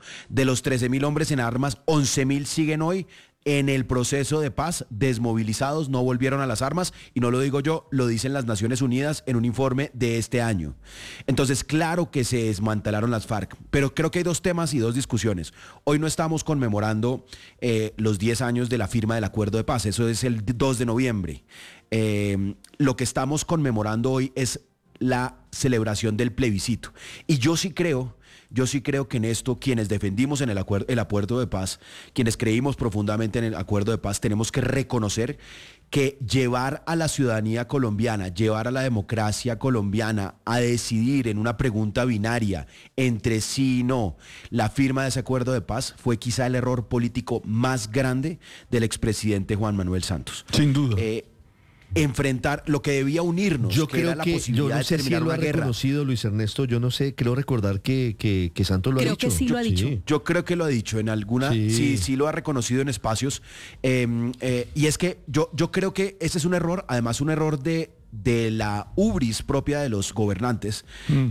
De los 13.000 hombres en armas, 11.000 siguen hoy en el proceso de paz, desmovilizados, no volvieron a las armas, y no lo digo yo, lo dicen las Naciones Unidas en un informe de este año. Entonces, claro que se desmantelaron las FARC, pero creo que hay dos temas y dos discusiones. Hoy no estamos conmemorando los 10 años de la firma del acuerdo de paz, eso es el 2 de noviembre. Lo que estamos conmemorando hoy es la celebración del plebiscito. Y yo sí creo que en esto, quienes defendimos en el acuerdo de paz, quienes creímos profundamente en el acuerdo de paz, tenemos que reconocer que llevar a la ciudadanía colombiana, llevar a la democracia colombiana a decidir en una pregunta binaria entre sí y no la firma de ese acuerdo de paz fue quizá el error político más grande del expresidente Juan Manuel Santos. Sin duda. Enfrentar lo que debía unirnos, yo que creo era la que posibilidad yo no de sé terminar si lo una ha guerra. reconocido Luis Ernesto, yo no sé, creo recordar que Santos lo ha dicho. Creo que sí lo ha dicho. Yo creo que lo ha dicho en alguna, sí lo ha reconocido en espacios, y es que yo creo que ese es un error, además un error de la ubris propia de los gobernantes,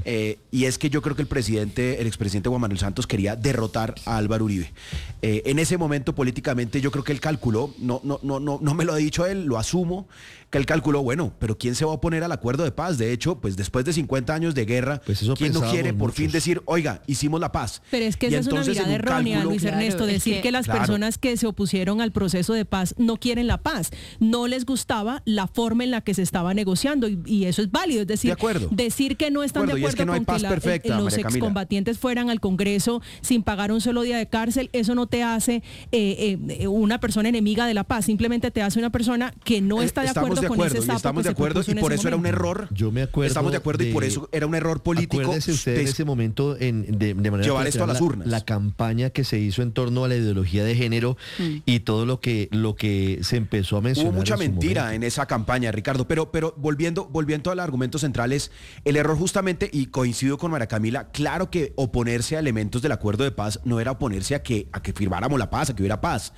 y es que yo creo que el expresidente Juan Manuel Santos quería derrotar a Álvaro Uribe. En ese momento políticamente yo creo que él calculó, no me lo ha dicho él, lo asumo, que él calculó, bueno, pero ¿quién se va a oponer al acuerdo de paz? De hecho, pues después de 50 años de guerra, pues ¿quién no quiere por fin decir, oiga, hicimos la paz? Pero es que esa es una mirada errónea, Luis Ernesto, decir que las personas que se opusieron al proceso de paz no quieren la paz, no les gustaba la forma en la que se estaba negociando, y eso es válido, es decir, decir que no están de acuerdo con que los excombatientes fueran al Congreso sin pagar un solo día de cárcel, eso no te hace una persona enemiga de la paz, simplemente te hace una persona que no está de acuerdo con ese sapo. Estamos de acuerdo, y por eso era un error. Yo me acuerdo. Estamos de acuerdo, y por eso era un error político. Acuérdese usted en ese momento de manera llevar esto a las urnas. La campaña que se hizo en torno a la ideología de género y todo lo que se empezó a mencionar. Hubo mucha mentira en esa campaña, Ricardo, pero volviendo al argumento central, es el error justamente, y coincido con María Camila, claro que oponerse a elementos del acuerdo de paz no era oponerse a que firmáramos la paz, a que hubiera paz.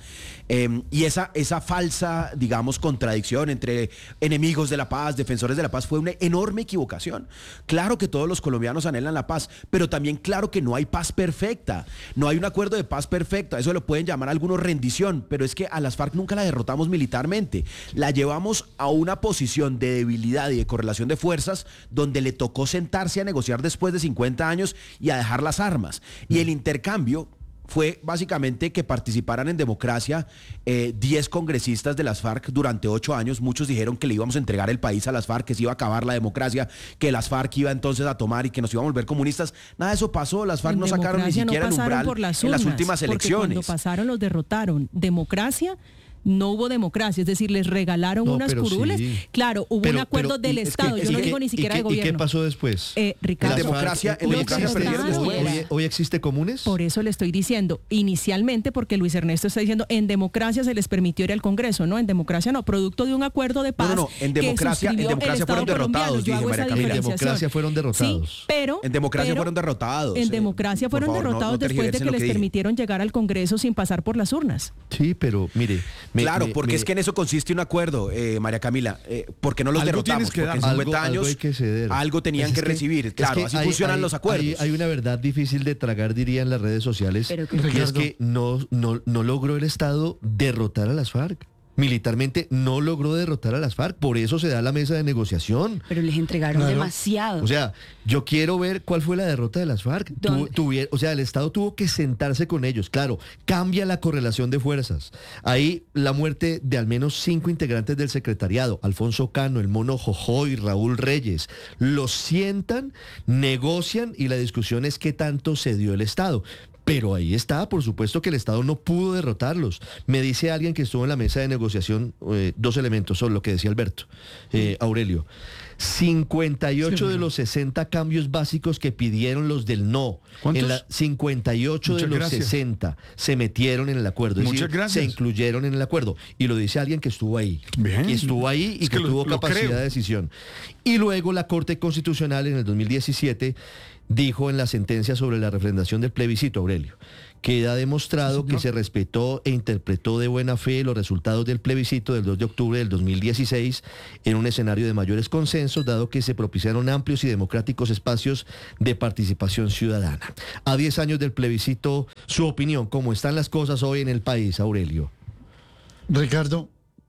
Y esa falsa, digamos, contradicción entre enemigos de la paz, defensores de la paz, fue una enorme equivocación. Claro que todos los colombianos anhelan la paz, pero también claro que no hay paz perfecta, no hay un acuerdo de paz perfecta, eso lo pueden llamar algunos rendición, pero es que a las FARC nunca la derrotamos militarmente, la llevamos a una posición de debilidad y de correlación de fuerzas donde le tocó sentarse a negociar después de 50 años y a dejar las armas. Y el intercambio fue básicamente que participaran en democracia 10 congresistas de las FARC durante 8 años. Muchos dijeron que le íbamos a entregar el país a las FARC, que se iba a acabar la democracia, que las FARC iba entonces a tomar y que nos iban a volver comunistas. Nada de eso pasó, las FARC no sacaron ni siquiera el umbral en las últimas elecciones. Cuando pasaron los derrotaron. Democracia, no hubo democracia, es decir, les regalaron unas curules. Sí. Claro, hubo un acuerdo del Estado, yo no digo ni siquiera de gobierno. ¿Y qué pasó después? Ricardo, en democracia perdieron después. ¿Hoy existe comunes? Por eso le estoy diciendo, inicialmente, porque Luis Ernesto está diciendo, en democracia se les permitió ir al Congreso, no, en democracia no, producto de un acuerdo de paz. No, en democracia fueron derrotados, dije María Camila. En democracia fueron derrotados. Sí, pero en democracia fueron derrotados. En democracia fueron derrotados después de que les permitieron llegar al Congreso sin pasar por las urnas. Sí, pero mire, claro, porque es que en eso consiste un acuerdo, María Camila, porque no los derrotamos, porque en 50 años algo tenían que recibir. Claro, así funcionan los acuerdos. Hay una verdad difícil de tragar, diría, en las redes sociales, y es que no logró el Estado derrotar a las FARC. Militarmente no logró derrotar a las FARC, por eso se da la mesa de negociación. Pero les entregaron demasiado. O sea, yo quiero ver cuál fue la derrota de las FARC. O sea, el Estado tuvo que sentarse con ellos. Claro, cambia la correlación de fuerzas. Ahí la muerte de al menos 5 integrantes del secretariado, Alfonso Cano, el Mono Jojoy, Raúl Reyes, los sientan, negocian y la discusión es qué tanto cedió el Estado. Pero ahí está, por supuesto que el Estado no pudo derrotarlos. Me dice alguien que estuvo en la mesa de negociación, 2 elementos, son lo que decía Alberto, Aurelio. 58 de los 60 cambios básicos que pidieron los del no. ¿Cuántos? 58 de los 60 se metieron en el acuerdo. Es decir, se incluyeron en el acuerdo. Y lo dice alguien que estuvo ahí. Bien. Y estuvo ahí y que tuvo capacidad de decisión. Y luego la Corte Constitucional en el 2017 dijo en la sentencia sobre la refrendación del plebiscito, Aurelio, queda demostrado que se respetó e interpretó de buena fe los resultados del plebiscito del 2 de octubre del 2016 en un escenario de mayores consensos, dado que se propiciaron amplios y democráticos espacios de participación ciudadana. A 10 años del plebiscito, su opinión, ¿cómo están las cosas hoy en el país, Aurelio? Ricardo,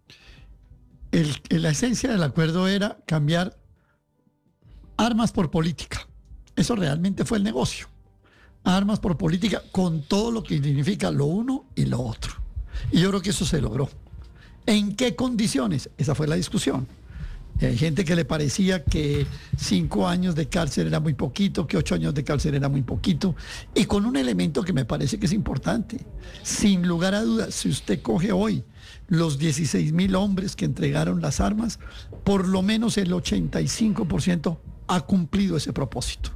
la esencia del acuerdo era cambiar armas por política. Eso realmente fue el negocio. Armas por política con todo lo que significa lo uno y lo otro. Y yo creo que eso se logró. ¿En qué condiciones? Esa fue la discusión. Hay gente que le parecía que 5 años de cárcel era muy poquito, que 8 años de cárcel era muy poquito, y con un elemento que me parece que es importante. Sin lugar a dudas, si usted coge hoy los 16,000 hombres que entregaron las armas, por lo menos el 85% ha cumplido ese propósito.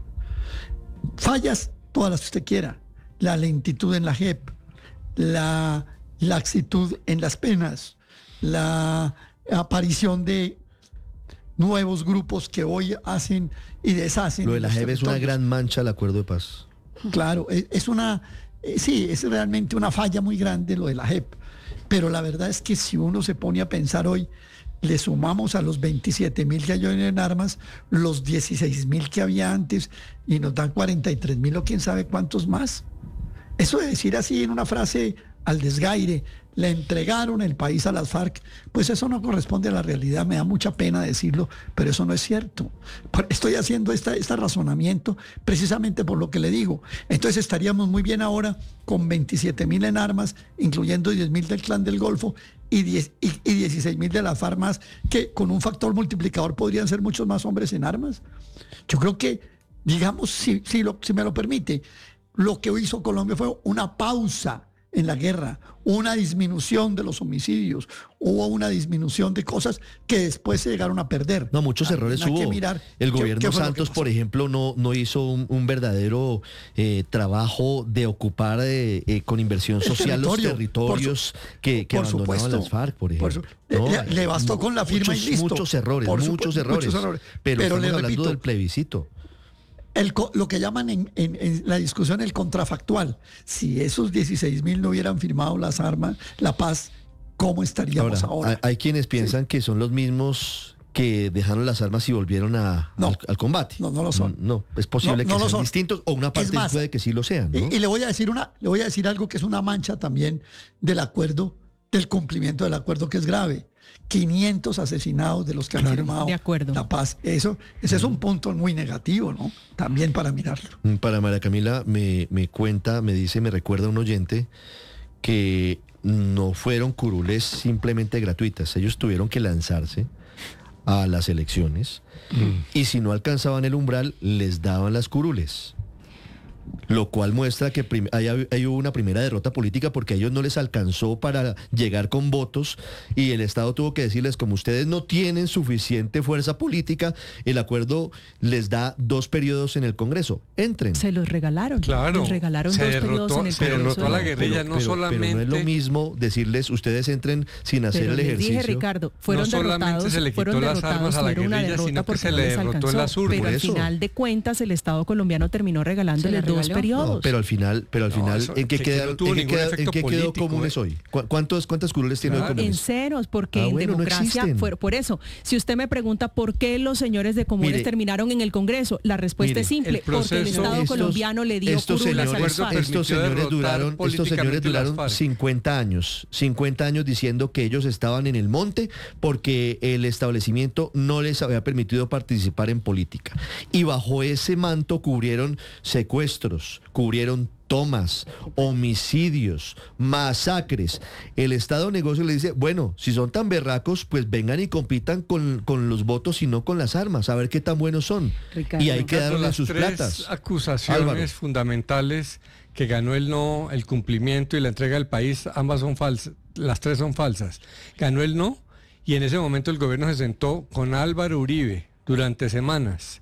Fallas todas las que usted quiera, la lentitud en la JEP, la laxitud en las penas, la aparición de nuevos grupos que hoy hacen y deshacen. Lo de la JEP es una gran mancha al acuerdo de paz. Claro, es realmente una falla muy grande lo de la JEP, pero la verdad es que si uno se pone a pensar hoy, le sumamos a los 27,000 que hay hoy en armas, los 16,000 que había antes, y nos dan 43,000 o quién sabe cuántos más. Eso de decir así en una frase al desgaire, le entregaron el país a las FARC, pues eso no corresponde a la realidad, me da mucha pena decirlo, pero eso no es cierto. Estoy haciendo este razonamiento precisamente por lo que le digo. Entonces estaríamos muy bien ahora con 27,000 en armas, incluyendo 10,000 del Clan del Golfo, y 16,000 de las FARC más, que con un factor multiplicador podrían ser muchos más hombres en armas. Yo creo que, digamos, si me lo permite, lo que hizo Colombia fue una pausa en la guerra, una disminución de los homicidios, hubo una disminución de cosas que después se llegaron a perder. No, muchos errores hubo. El gobierno Santos, por ejemplo, no hizo un verdadero trabajo de ocupar con inversión social los territorios que abandonaban las FARC, por ejemplo. Le bastó con la firma y listo. Muchos errores. Pero estamos hablando del plebiscito. Lo que llaman en la discusión el contrafactual. Si esos 16,000 no hubieran firmado las armas, la paz, ¿cómo estaríamos ahora? Hay quienes piensan que son los mismos que dejaron las armas y volvieron al combate. No lo son. No, es posible que sean distintos, o una parte puede que sí lo sean, ¿no? Y le voy a decir algo que es una mancha también del acuerdo, del cumplimiento del acuerdo, que es grave. 500 asesinados de los que han firmado la paz. Ese es un punto muy negativo, ¿no? También para mirarlo. Para María Camila, me recuerda un oyente que no fueron curules simplemente gratuitas. Ellos tuvieron que lanzarse a las elecciones y si no alcanzaban el umbral, les daban las curules. Lo cual muestra que hay una primera derrota política porque a ellos no les alcanzó para llegar con votos y el Estado tuvo que decirles, como ustedes no tienen suficiente fuerza política, el acuerdo les da 2 periodos en el Congreso. Entren. Se los regalaron. Claro. Les regalaron 2 periodos en el Congreso. Se derrotó a la guerrilla, no solamente... Pero no es lo mismo decirles, ustedes entren sin hacer el ejercicio. Dije, Ricardo, fueron derrotados. No solamente se le quitó las armas a la guerrilla, sino que se le derrotó el azul. Pero al final de cuentas, el Estado colombiano terminó regalándole 2 periodos. No, pero al final, ¿en qué quedó comunes hoy? ¿Cuántas curules tiene hoy comunes? En ceros, porque en democracia fue por eso. Si usted me pregunta por qué los señores de comunes terminaron en el Congreso, la respuesta es simple, porque el Estado colombiano le dio curules a las FARC. Estos señores duraron 50 años diciendo que ellos estaban en el monte porque el establecimiento no les había permitido participar en política. Y bajo ese manto cubrieron secuestros, cubrieron tomas, homicidios, masacres. El Estado negocio le dice, bueno, si son tan berracos, pues vengan y compitan con los votos y no con las armas, a ver qué tan buenos son. Ricardo, y ahí quedaron en sus platas. Las 3 acusaciones fundamentales que ganó el no, el cumplimiento y la entrega del país, ambas son falsas, las 3 son falsas. Ganó el no y en ese momento el gobierno se sentó con Álvaro Uribe durante semanas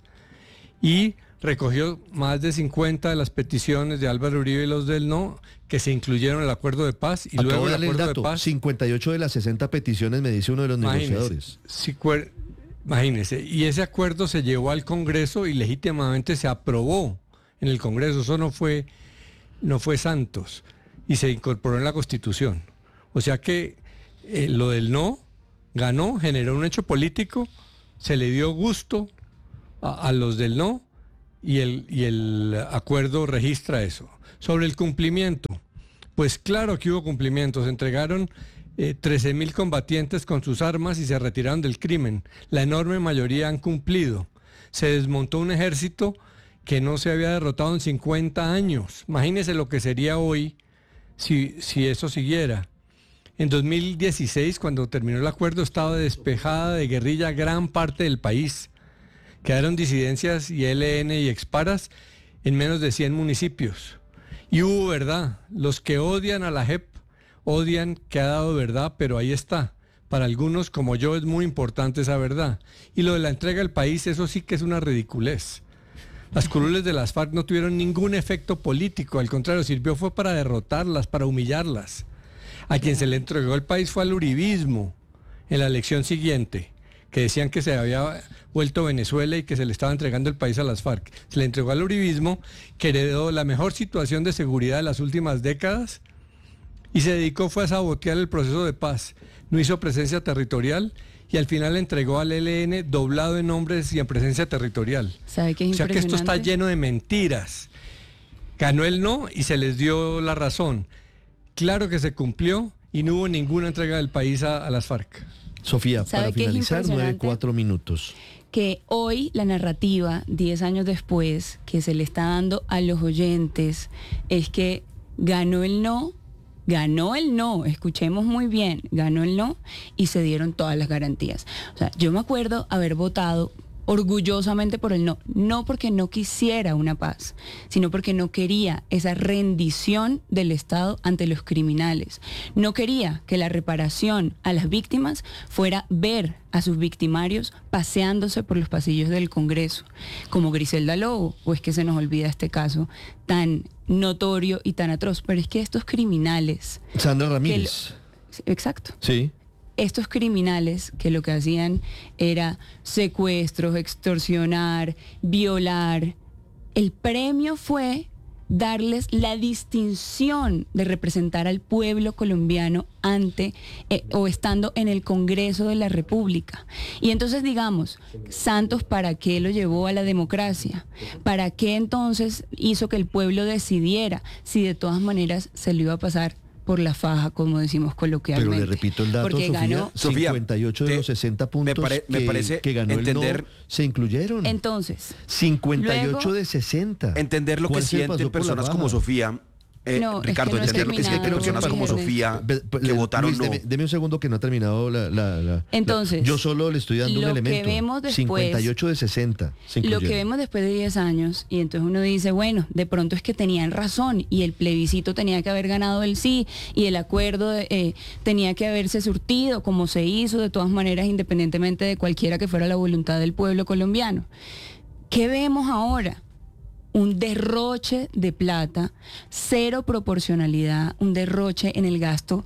y recogió más de 50 de las peticiones de Álvaro Uribe y los del no, que se incluyeron en el acuerdo de paz. Y luego el acuerdo de paz, 58 de las 60 peticiones, me dice uno de los negociadores. Imagínese, y ese acuerdo se llevó al Congreso y legítimamente se aprobó en el Congreso. Eso no fue Santos. y se incorporó en la Constitución. O sea que lo del no ganó, generó un hecho político, se le dio gusto a los del no y el acuerdo registra eso. Sobre el cumplimiento, pues claro que hubo cumplimientos, se entregaron 13.000 combatientes con sus armas y se retiraron del crimen. La enorme mayoría han cumplido. Se desmontó un ejército que no se había derrotado en 50 años. Imagínense lo que sería hoy si eso siguiera. En 2016, cuando terminó el acuerdo, estaba despejada de guerrilla gran parte del país. Quedaron disidencias y ELN y exparas en menos de 100 municipios. Y hubo verdad. Los que odian a la JEP odian que ha dado verdad, pero ahí está. Para algunos, como yo, es muy importante esa verdad. Y lo de la entrega del país, eso sí que es una ridiculez. Las curules de las FARC no tuvieron ningún efecto político, al contrario, sirvió fue para derrotarlas, para humillarlas. A quien se le entregó el país fue al uribismo en la elección siguiente, que decían que se había vuelto Venezuela y que se le estaba entregando el país a las FARC. Se le entregó al uribismo, que heredó la mejor situación de seguridad de las últimas décadas y se dedicó fue a sabotear el proceso de paz. No hizo presencia territorial y al final entregó al ELN doblado en hombres y en presencia territorial. ¿Sabe qué es o sea que esto está lleno de mentiras. Ganó el no y se les dio la razón. Claro que se cumplió y no hubo ninguna entrega del país a las FARC. Sofía, para finalizar, 9:04 minutos. Que hoy la narrativa, 10 años después, que se le está dando a los oyentes, es que ganó el no, escuchemos muy bien, ganó el no y se dieron todas las garantías. O sea, yo me acuerdo haber votado orgullosamente por el no, no porque no quisiera una paz, sino porque no quería esa rendición del Estado ante los criminales. No quería que la reparación a las víctimas fuera ver a sus victimarios paseándose por los pasillos del Congreso, como Griselda Lobo, o es que se nos olvida este caso tan notorio y tan atroz. Pero es que estos criminales... Sandra Ramírez. Exacto. Sí. Estos criminales que lo que hacían era secuestros, extorsionar, violar. El premio fue darles la distinción de representar al pueblo colombiano ante o estando en el Congreso de la República. Y entonces digamos, Santos, ¿para qué lo llevó a la democracia? ¿Para qué entonces hizo que el pueblo decidiera si de todas maneras se lo iba a pasar por la faja, como decimos coloquialmente? Pero le repito el dato, porque Sofía, ganó 58 de los 60 puntos me parece que ganó entender, el no, se incluyeron. Entonces, 58 luego, de 60. Entender lo que sienten personas como Sofía. No, Ricardo, es que no entender lo que personas como Sofía que votaron Luis, no. Deme un segundo que no ha terminado Entonces, yo solo le estoy dando un elemento. Que vemos después, 58 de 60. Lo que vemos después de 10 años, y entonces uno dice, bueno, de pronto es que tenían razón y el plebiscito tenía que haber ganado el sí y el acuerdo tenía que haberse surtido como se hizo, de todas maneras, independientemente de cualquiera que fuera la voluntad del pueblo colombiano. ¿Qué vemos ahora? Un derroche de plata, cero proporcionalidad, un derroche en el gasto,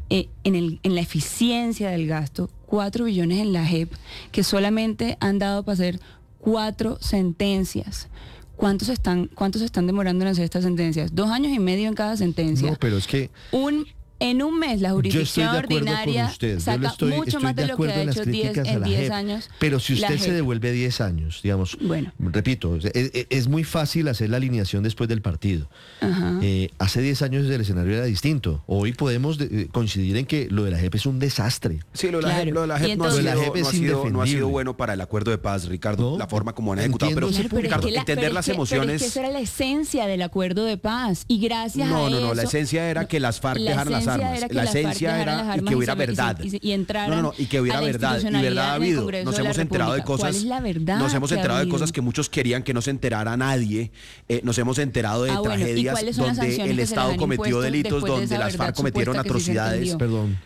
en la eficiencia del gasto, 4 billones en la JEP, que solamente han dado para hacer 4 sentencias. ¿Cuántos se están demorando en hacer estas sentencias? 2 años y medio en cada sentencia. No, pero es que... En un mes la jurisdicción ordinaria saca mucho más de lo que ha hecho en 10 años. Pero si usted se devuelve 10 años, digamos, bueno, repito, es muy fácil hacer la alineación después del partido. Hace 10 años el escenario era distinto. Hoy podemos coincidir en que lo de la JEP es un desastre. Sí, lo de la JEP no ha sido bueno para el acuerdo de paz, Ricardo, ¿no? La forma como han ejecutado. Pero Ricardo, entender las emociones... Pero es que esa era la esencia del acuerdo de paz. Y gracias a eso... No, la esencia era que las FARC dejaran las armas. La esencia era y que hubiera verdad. Y que hubiera verdad. Y verdad ha habido. Nos hemos enterado de cosas. ¿Cuál es la verdad? Nos hemos enterado de cosas que muchos querían que no se enterara nadie. Nos hemos enterado de tragedias donde el Estado cometió delitos, donde las FARC cometieron atrocidades. Perdón.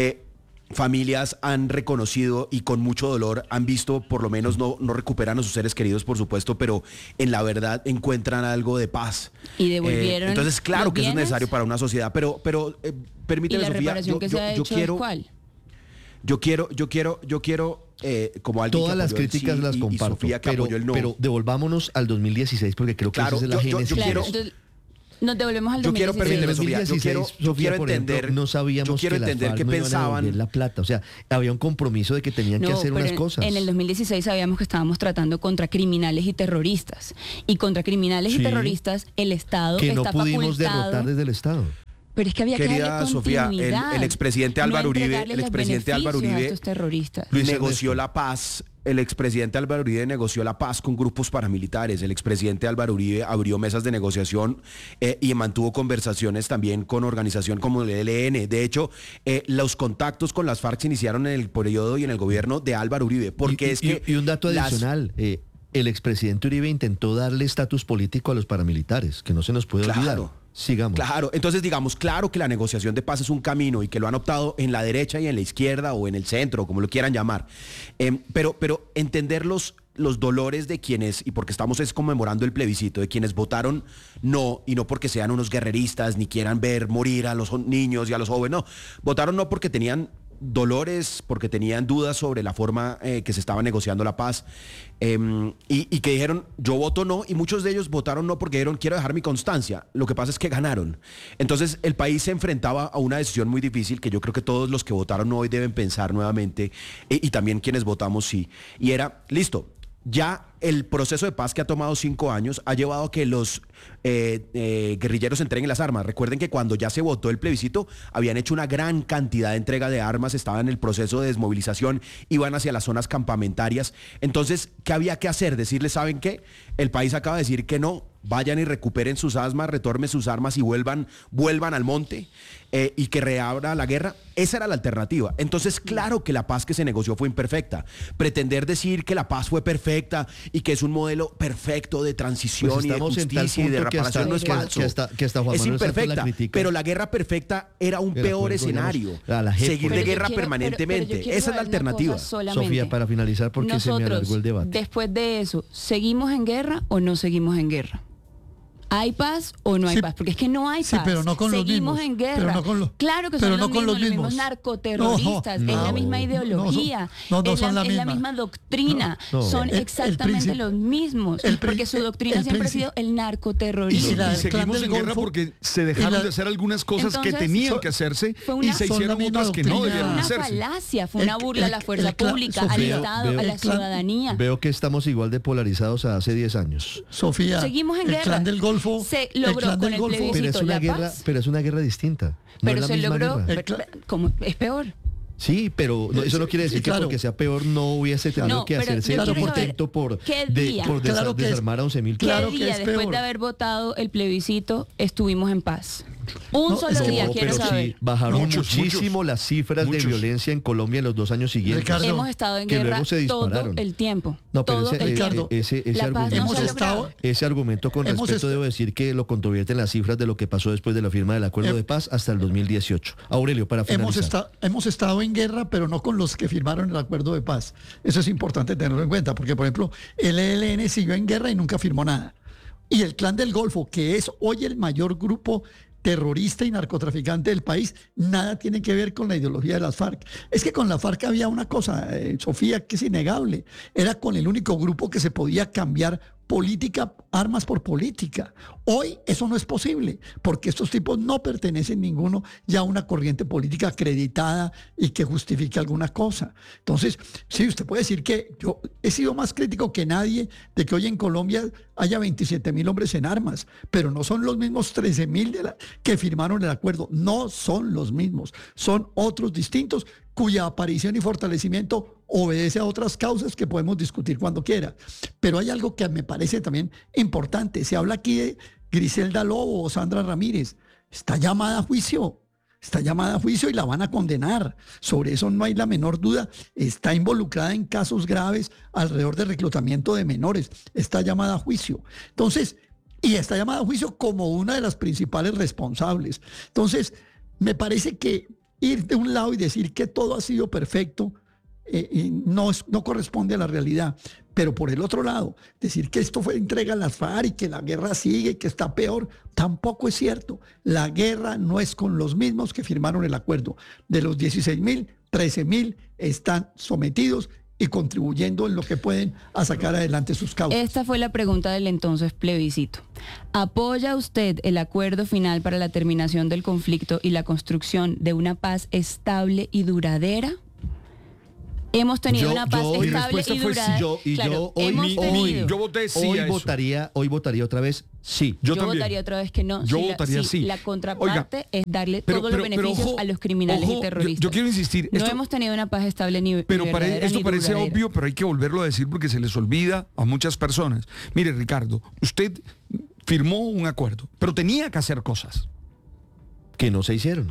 Familias han reconocido y con mucho dolor han visto, por lo menos no recuperan a sus seres queridos, por supuesto, pero en la verdad encuentran algo de paz. Y devolvieron. Entonces, claro que eso es necesario para una sociedad, pero permíteme, Sofía, yo quiero como alguien todas las críticas las comparto, Sofía, que apoyó el no. Pero devolvámonos al 2016 porque creo que esa es la génesis. Nos devolvemos al 2016. Yo quiero, permíteme, Sofía, yo quiero por entender, ejemplo, no sabíamos que las FARC qué no pensaban. iban a devolver la plata. O sea, había un compromiso de que tenían que hacer unas cosas. En el 2016 sabíamos que estábamos tratando contra criminales y terroristas. Y contra criminales y terroristas el Estado que está no pudimos facultado. derrotar desde el Estado. Pero es que había Querida que darle Sofía, continuidad, el expresidente Álvaro Uribe, a estos terroristas. Negoció la paz. El expresidente Álvaro Uribe negoció la paz con grupos paramilitares. El expresidente Álvaro Uribe abrió mesas de negociación y mantuvo conversaciones también con organizaciones como el ELN. De hecho, los contactos con las FARC se iniciaron en el periodo y en el gobierno de Álvaro Uribe. Porque y un dato adicional. El expresidente Uribe intentó darle estatus político a los paramilitares, que no se nos puede olvidar. Sigamos. Claro, entonces digamos, claro que la negociación de paz es un camino y que lo han optado en la derecha y en la izquierda o en el centro, como lo quieran llamar. Pero entender los dolores de quienes, y porque estamos conmemorando el plebiscito, de quienes votaron no, y no porque sean unos guerreristas ni quieran ver morir a los niños y a los jóvenes, no, votaron no porque tenían dolores, porque tenían dudas sobre la forma que se estaba negociando la paz, y que dijeron, yo voto no, y muchos de ellos votaron no porque dijeron, quiero dejar mi constancia. Lo que pasa es que ganaron. Entonces el país se enfrentaba a una decisión muy difícil que yo creo que todos los que votaron no hoy deben pensar nuevamente, y también quienes votamos sí, y era, listo, ya el proceso de paz que ha tomado 5 años ha llevado a que los guerrilleros entreguen las armas. Recuerden que cuando ya se votó el plebiscito, habían hecho una gran cantidad de entrega de armas, estaban en el proceso de desmovilización, iban hacia las zonas campamentarias. Entonces, ¿qué había que hacer? Decirles, ¿saben qué? El país acaba de decir que no, vayan y recuperen sus armas, retornen sus armas y vuelvan al monte, y que reabra la guerra. Esa era la alternativa. Entonces, claro que la paz que se negoció fue imperfecta. Pretender decir que la paz fue perfecta y que es un modelo perfecto de transición pues y de justicia y de reparación no es falso. Es imperfecta, pero la guerra perfecta era un peor escenario. Seguir de guerra permanentemente. Esa es la alternativa. Sofía, para finalizar, porque se me alargó el debate. Después de eso, ¿seguimos en guerra o no seguimos en guerra? ¿Hay paz o no hay paz? Porque es que no hay paz. Sí, pero no con Seguimos los mismos, en guerra. Pero no con los, claro que pero son no los mismos narcoterroristas. Es la misma ideología. Es la misma doctrina. Son exactamente los mismos. Porque su doctrina siempre ha sido el narcoterrorismo. Y seguimos en guerra porque se dejaron de hacer algunas cosas que tenían que hacerse y se hicieron otras que no debieron hacerse. Fue una falacia, fue una burla a la fuerza pública, al Estado, a la ciudadanía. Veo que estamos igual de polarizados a hace 10 años. Sofía, seguimos en el guerra. Clan del Golfo se logró con el plebiscito pero es una guerra distinta. Pero se logró, como es peor. Sí, pero eso no quiere decir que porque sea peor no hubiese tenido que hacerse el intento por desarmar a 11.000. Claro que después de haber votado el plebiscito estuvimos en paz. Un solo día, quiero saber. Sí, bajaron muchísimo las cifras de violencia en Colombia en los 2 años siguientes. Ricardo, hemos estado en guerra todo el tiempo. No, pero ese argumento con respeto debo decir que lo controvierte en las cifras de lo que pasó después de la firma del acuerdo de paz hasta el 2018. Aurelio, para finalizar. Hemos estado en guerra, pero no con los que firmaron el acuerdo de paz. Eso es importante tenerlo en cuenta, porque por ejemplo, el ELN siguió en guerra y nunca firmó nada. Y el Clan del Golfo, que es hoy el mayor grupo terrorista y narcotraficante del país, nada tiene que ver con la ideología de las FARC. Es que con la FARC había una cosa, Sofía, que es innegable. Era con el único grupo que se podía cambiar política, armas por política. Hoy eso no es posible, porque estos tipos no pertenecen ninguno ya a una corriente política acreditada y que justifique alguna cosa. Entonces, sí, usted puede decir que yo he sido más crítico que nadie de que hoy en Colombia haya 27.000 hombres en armas, pero no son los mismos 13.000 que firmaron el acuerdo. No son los mismos, son otros distintos, cuya aparición y fortalecimiento obedece a otras causas que podemos discutir cuando quiera. Pero hay algo que me parece también importante. Se habla aquí de Griselda Lobo o Sandra Ramírez. Está llamada a juicio. Está llamada a juicio y la van a condenar. Sobre eso no hay la menor duda. Está involucrada en casos graves alrededor del reclutamiento de menores. Está llamada a juicio. Entonces, y está llamada a juicio como una de las principales responsables. Entonces, me parece que ir de un lado y decir que todo ha sido perfecto no corresponde a la realidad. Pero por el otro lado, decir que esto fue entrega a las FARC y que la guerra sigue y que está peor, tampoco es cierto. La guerra no es con los mismos que firmaron el acuerdo. De los 16.000, 13.000 están sometidos y contribuyendo en lo que pueden a sacar adelante sus causas. Esta fue la pregunta del entonces plebiscito. ¿Apoya usted el acuerdo final para la terminación del conflicto y la construcción de una paz estable y duradera? Hemos tenido una paz estable y duradera. Yo voté sí a eso. Hoy votaría otra vez sí. Yo votaría otra vez que no. Yo votaría sí. La contraparte es darle todos los beneficios a los criminales y terroristas. Yo quiero insistir. No hemos tenido una paz estable ni pero verdadera, esto ni parece duradera. obvio, pero hay que volverlo a decir porque se les olvida a muchas personas. Mire, Ricardo, usted firmó un acuerdo, pero tenía que hacer cosas. Que no se hicieron.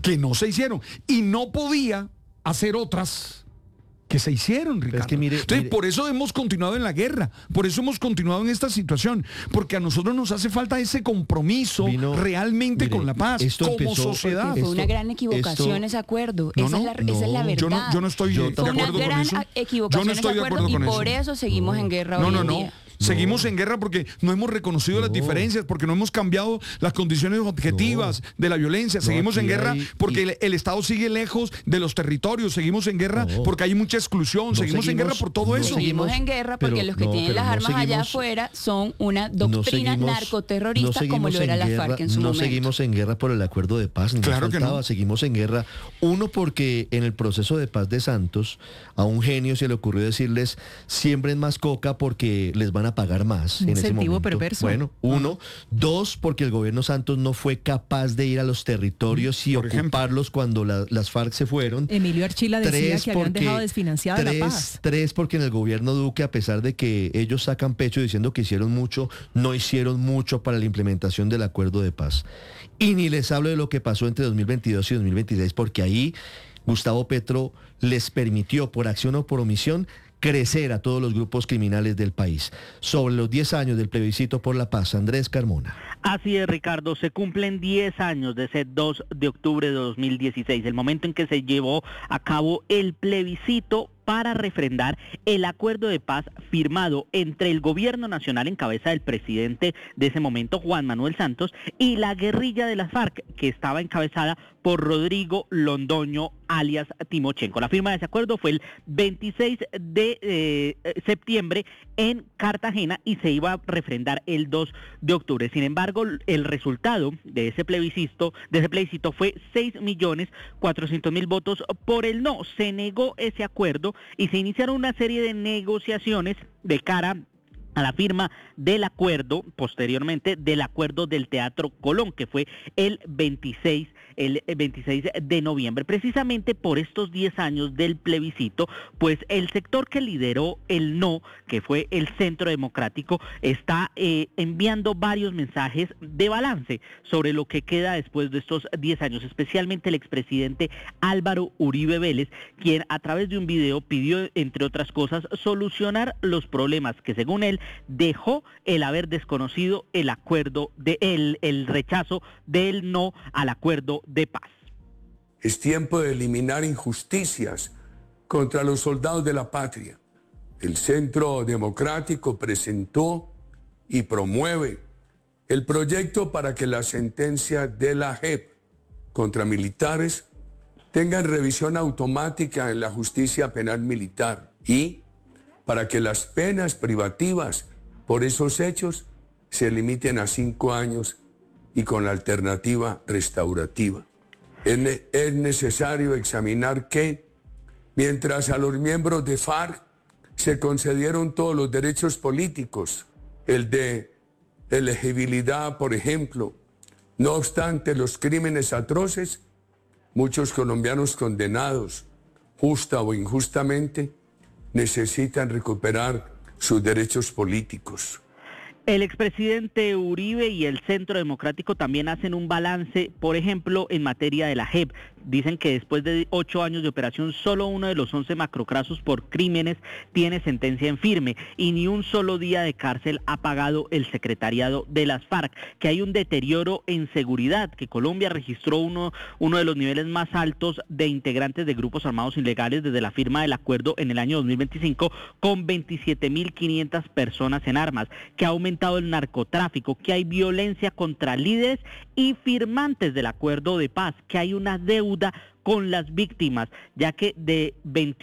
Y no podía hacer otras que se hicieron, Ricardo. Es que mire, por eso hemos continuado en la guerra, por eso hemos continuado en esta situación, porque a nosotros nos hace falta ese compromiso realmente con la paz, como sociedad. Fue una gran equivocación ese acuerdo, esa es la verdad. Yo no estoy de acuerdo con eso. Fue una gran equivocación ese acuerdo y por eso seguimos en guerra hoy en día. Seguimos en guerra porque no hemos reconocido las diferencias, porque no hemos cambiado las condiciones objetivas de la violencia. Seguimos en guerra porque el Estado sigue lejos de los territorios. Seguimos en guerra porque hay mucha exclusión. Seguimos en guerra por todo eso. Seguimos en guerra porque los que tienen las armas allá afuera son una doctrina narcoterrorista como lo era la FARC en su momento. No seguimos en guerra por el acuerdo de paz. Claro que no. Seguimos en guerra. Uno, porque en el proceso de paz de Santos a un genio se le ocurrió decirles siembren más coca porque les van a pagar más en ese momento. Perverso. Bueno, uno. Dos, porque el gobierno Santos no fue capaz de ir a los territorios y ocuparlos cuando las FARC se fueron. Emilio Archila decía que habían dejado desfinanciada la paz. Tres, porque en el gobierno Duque, a pesar de que ellos sacan pecho diciendo que hicieron mucho, no hicieron mucho para la implementación del acuerdo de paz. Y ni les hablo de lo que pasó entre 2022 y 2026, porque ahí Gustavo Petro les permitió, por acción o por omisión, crecer a todos los grupos criminales del país. Sobre los 10 años del plebiscito por la paz, Andrés Carmona. Así es, Ricardo, se cumplen 10 años de ese 2 de octubre de 2016, el momento en que se llevó a cabo el plebiscito para refrendar el acuerdo de paz firmado entre el gobierno nacional en cabeza del presidente de ese momento, Juan Manuel Santos, y la guerrilla de las FARC, que estaba encabezada por Rodrigo Londoño, alias Timochenko. La firma de ese acuerdo fue el 26 de septiembre en Cartagena y se iba a refrendar el 2 de octubre. Sin embargo, el resultado de ese plebiscito fue 6.400.000 votos por el no. Se negó ese acuerdo y se iniciaron una serie de negociaciones de cara a la firma del acuerdo, posteriormente del acuerdo del Teatro Colón, que fue el 26 de noviembre. Precisamente por estos 10 años del plebiscito, pues el sector que lideró el no, que fue el Centro Democrático, está enviando varios mensajes de balance sobre lo que queda después de estos 10 años, especialmente el expresidente Álvaro Uribe Vélez, quien a través de un video pidió, entre otras cosas, solucionar los problemas que según él dejó el haber desconocido el acuerdo el rechazo del no al acuerdo de paz. Es tiempo de eliminar injusticias contra los soldados de la patria. El Centro Democrático presentó y promueve el proyecto para que las sentencias de la JEP contra militares tengan revisión automática en la justicia penal militar y para que las penas privativas por esos hechos se limiten a 5 años y con la alternativa restaurativa. Es necesario examinar que, mientras a los miembros de FARC se concedieron todos los derechos políticos, el de elegibilidad, por ejemplo, no obstante los crímenes atroces, muchos colombianos condenados, justa o injustamente, necesitan recuperar sus derechos políticos. El expresidente Uribe y el Centro Democrático también hacen un balance, por ejemplo, en materia de la JEP. Dicen que después de 8 años de operación, solo uno de los 11 macrocasos por crímenes tiene sentencia en firme y ni un solo día de cárcel ha pagado el secretariado de las FARC, que hay un deterioro en seguridad, que Colombia registró uno de los niveles más altos de integrantes de grupos armados ilegales desde la firma del acuerdo en el año 2025, con 27.500 personas en armas, que ha aumentado el narcotráfico, que hay violencia contra líderes y firmantes del acuerdo de paz, que hay una deuda deuda con las víctimas, ya que de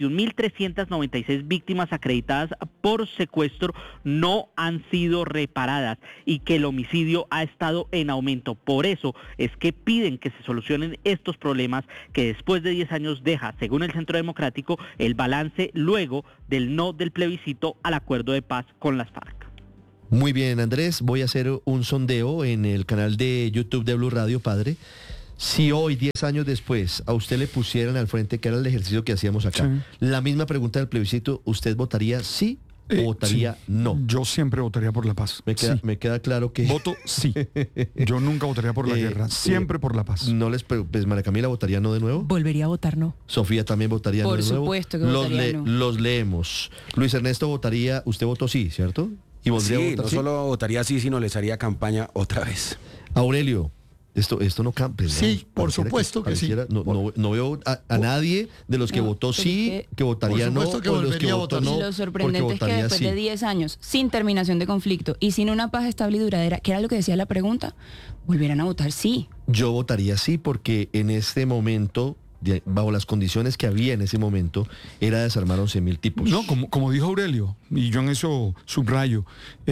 21.396 víctimas acreditadas por secuestro no han sido reparadas y que el homicidio ha estado en aumento. Por eso es que piden que se solucionen estos problemas que después de 10 años deja, según el Centro Democrático, el balance luego del no del plebiscito al acuerdo de paz con las FARC. Muy bien, Andrés, voy a hacer un sondeo en el canal de YouTube de Blue Radio, padre. Si hoy, 10 años después, a usted le pusieran al frente, que era el ejercicio que hacíamos acá, la misma pregunta del plebiscito, ¿usted votaría sí o votaría no? Yo siempre votaría por la paz. Me queda claro que... Voto sí. Yo nunca votaría por la guerra, siempre por la paz. No les pues María Camila votaría no de nuevo. Volvería a votar no. Sofía también votaría no de nuevo. Por supuesto que votaría no. Los leemos. Luis Ernesto votaría, usted votó sí, ¿cierto? ¿Y no solo votaría sí, sino les haría campaña otra vez. Aurelio, esto no cambia. Sí, por supuesto que sí. No veo a nadie de los que votó sí, que votaría no, que o los que votó no. Lo sorprendente es que después de 10 años, sin terminación de conflicto y sin una paz estable y duradera, que era lo que decía la pregunta, volvieran a votar sí. Yo votaría sí porque en este momento, bajo las condiciones que había en ese momento, era desarmar 11.000 tipos. No, como dijo Aurelio, y yo en eso subrayo,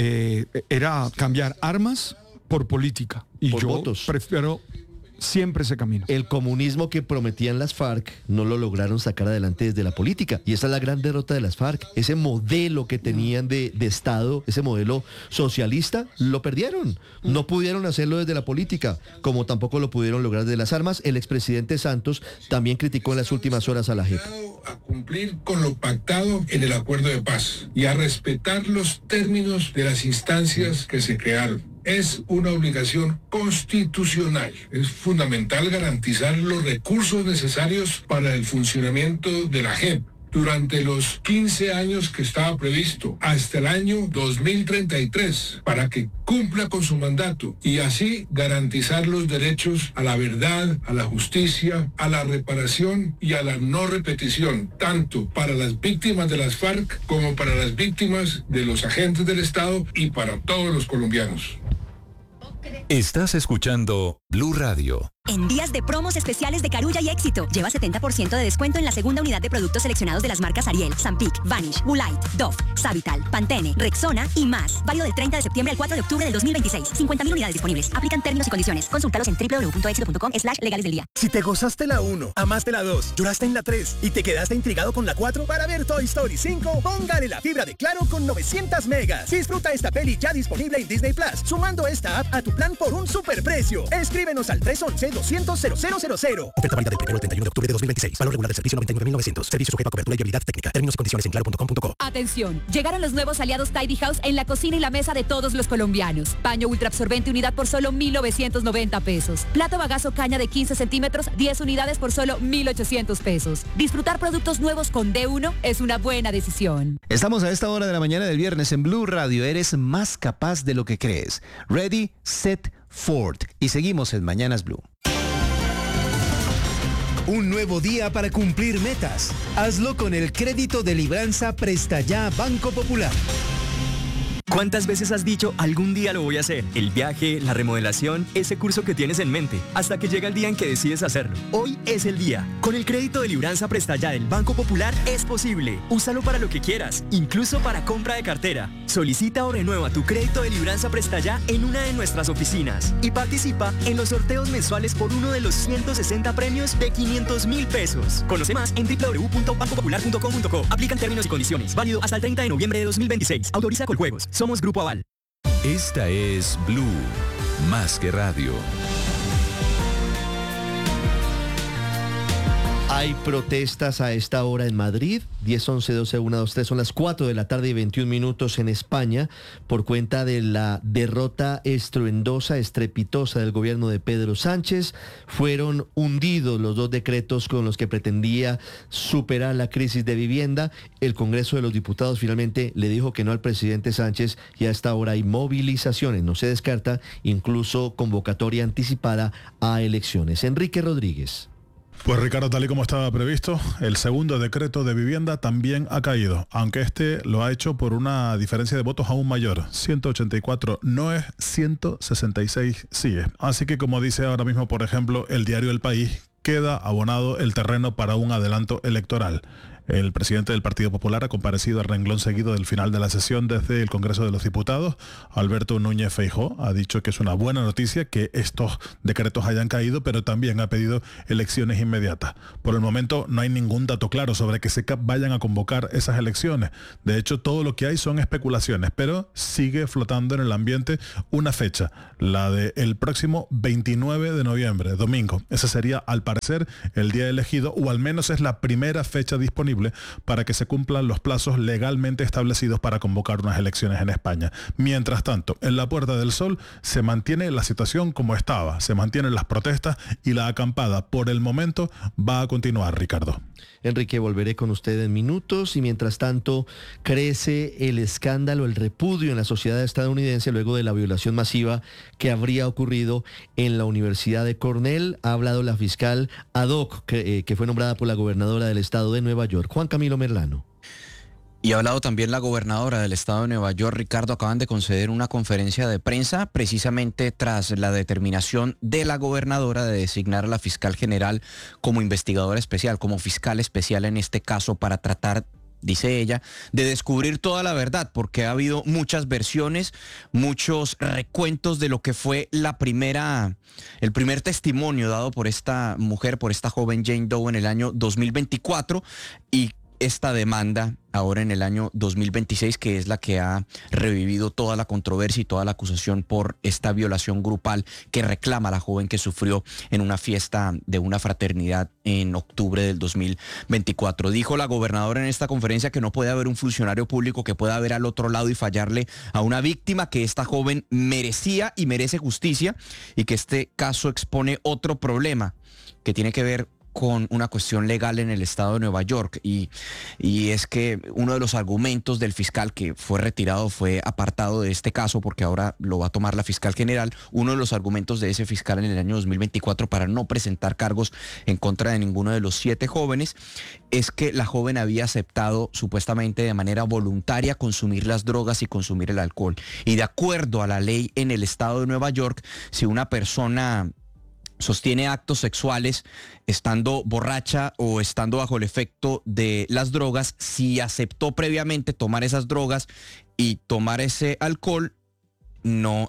era cambiar armas por política. Y por yo votos. Prefiero siempre ese camino. El comunismo que prometían las FARC no lo lograron sacar adelante desde la política. Y esa es la gran derrota de las FARC. Ese modelo que tenían de Estado, ese modelo socialista, lo perdieron. No pudieron hacerlo desde la política, como tampoco lo pudieron lograr desde las armas. El expresidente Santos también criticó en las últimas horas a la JEP. A cumplir con lo pactado en el acuerdo de paz y a respetar los términos de las instancias que se crearon. Es una obligación constitucional. Es fundamental garantizar los recursos necesarios para el funcionamiento de la JEP durante los 15 años que estaba previsto, hasta el año 2033, para que cumpla con su mandato y así garantizar los derechos a la verdad, a la justicia, a la reparación y a la no repetición, tanto para las víctimas de las FARC como para las víctimas de los agentes del Estado y para todos los colombianos. Estás escuchando Blue Radio. En días de promos especiales de Carulla y Éxito, lleva 70% de descuento en la segunda unidad de productos seleccionados de las marcas Ariel, Zampic, Vanish, Woolite, Dove, Savital, Pantene, Rexona y más. Válido del 30 de septiembre al 4 de octubre del 2026. 50.000 unidades disponibles. Aplican términos y condiciones. Consúltalos en www.exito.com/legales del día. Si te gozaste la 1, amaste la 2, lloraste en la 3 y te quedaste intrigado con la 4 para ver Toy Story 5, póngale la fibra de Claro con 900 megas. Disfruta esta peli ya disponible en Disney Plus, sumando esta app a tu plan por un superprecio. Escríbenos al 311-200-0000. Oferta válida del 1 al 31 de octubre de 2026. Valor regular del servicio 99.900. Servicio sujeto a cobertura y habilidad técnica. Términos y condiciones en claro.com.co. Atención, llegaron los nuevos aliados Tidy House en la cocina y la mesa de todos los colombianos. Paño ultra absorbente unidad por solo 1.990 pesos. Plato bagazo caña de 15 centímetros, 10 unidades por solo 1.800 pesos. Disfrutar productos nuevos con D1 es una buena decisión. Estamos a esta hora de la mañana del viernes en Blue Radio. Eres más capaz de lo que crees. Ready, set, Ford. Y seguimos en Mañanas Blue. Un nuevo día para cumplir metas. Hazlo con el crédito de libranza Presta Ya Banco Popular. ¿Cuántas veces has dicho, algún día lo voy a hacer? El viaje, la remodelación, ese curso que tienes en mente, hasta que llega el día en que decides hacerlo. Hoy es el día. Con el crédito de libranza Presta Ya del Banco Popular es posible. Úsalo para lo que quieras, incluso para compra de cartera. Solicita o renueva tu crédito de libranza Presta Ya en una de nuestras oficinas y participa en los sorteos mensuales por uno de los 160 premios de 500.000 pesos. Conoce más en www.bancopopular.com.co. Aplican términos y condiciones. Válido hasta el 30 de noviembre de 2026. Autoriza Coljuegos. Somos Grupo Aval. Esta es Blue, más que radio. Hay protestas a esta hora en Madrid, 10, 11, 12, 1, 2, 3, son las 4 de la tarde y 21 minutos en España, por cuenta de la derrota estruendosa, estrepitosa del gobierno de Pedro Sánchez. Fueron hundidos los dos decretos con los que pretendía superar la crisis de vivienda. El Congreso de los Diputados finalmente le dijo que no al presidente Sánchez y a esta hora hay movilizaciones. No se descarta incluso convocatoria anticipada a elecciones. Enrique Rodríguez. Pues Ricardo, tal y como estaba previsto, el segundo decreto de vivienda también ha caído, aunque este lo ha hecho por una diferencia de votos aún mayor. 184 no es, 166 sí es. Así que como dice ahora mismo, por ejemplo, el diario El País, queda abonado el terreno para un adelanto electoral. El presidente del Partido Popular ha comparecido al renglón seguido del final de la sesión desde el Congreso de los Diputados. Alberto Núñez Feijóo ha dicho que es una buena noticia que estos decretos hayan caído, pero también ha pedido elecciones inmediatas. Por el momento no hay ningún dato claro sobre que se vayan a convocar esas elecciones. De hecho, todo lo que hay son especulaciones, pero sigue flotando en el ambiente una fecha, la del próximo 29 de noviembre, domingo. Ese sería, al parecer, el día elegido, o al menos es la primera fecha disponible para que se cumplan los plazos legalmente establecidos para convocar unas elecciones en España. Mientras tanto, en la Puerta del Sol se mantiene la situación como estaba, se mantienen las protestas y la acampada por el momento va a continuar, Ricardo. Enrique, volveré con usted en minutos y mientras tanto crece el escándalo, el repudio en la sociedad estadounidense luego de la violación masiva que habría ocurrido en la Universidad de Cornell. Ha hablado la fiscal ad hoc que fue nombrada por la gobernadora del estado de Nueva York, Juan Camilo Merlano. Y ha hablado también la gobernadora del estado de Nueva York, Ricardo. Acaban de conceder una conferencia de prensa precisamente tras la determinación de la gobernadora de designar a la fiscal general como investigadora especial, como fiscal especial en este caso, para tratar, dice ella, de descubrir toda la verdad, porque ha habido muchas versiones, muchos recuentos de lo que fue el primer testimonio dado por esta mujer, por esta joven Jane Doe en el año 2024 y esta demanda ahora en el año 2026, que es la que ha revivido toda la controversia y toda la acusación por esta violación grupal que reclama la joven que sufrió en una fiesta de una fraternidad en octubre del 2024. Dijo la gobernadora en esta conferencia que no puede haber un funcionario público que pueda ver al otro lado y fallarle a una víctima, que esta joven merecía y merece justicia, y que este caso expone otro problema que tiene que ver con una cuestión legal en el estado de Nueva York, y es que uno de los argumentos del fiscal que fue retirado, fue apartado de este caso porque ahora lo va a tomar la fiscal general. Uno de los argumentos de ese fiscal en el año 2024 para no presentar cargos en contra de ninguno de los 7 jóvenes es que la joven había aceptado supuestamente de manera voluntaria consumir las drogas y consumir el alcohol. Y de acuerdo a la ley en el estado de Nueva York, si una persona sostiene actos sexuales estando borracha o estando bajo el efecto de las drogas, si aceptó previamente tomar esas drogas y tomar ese alcohol, no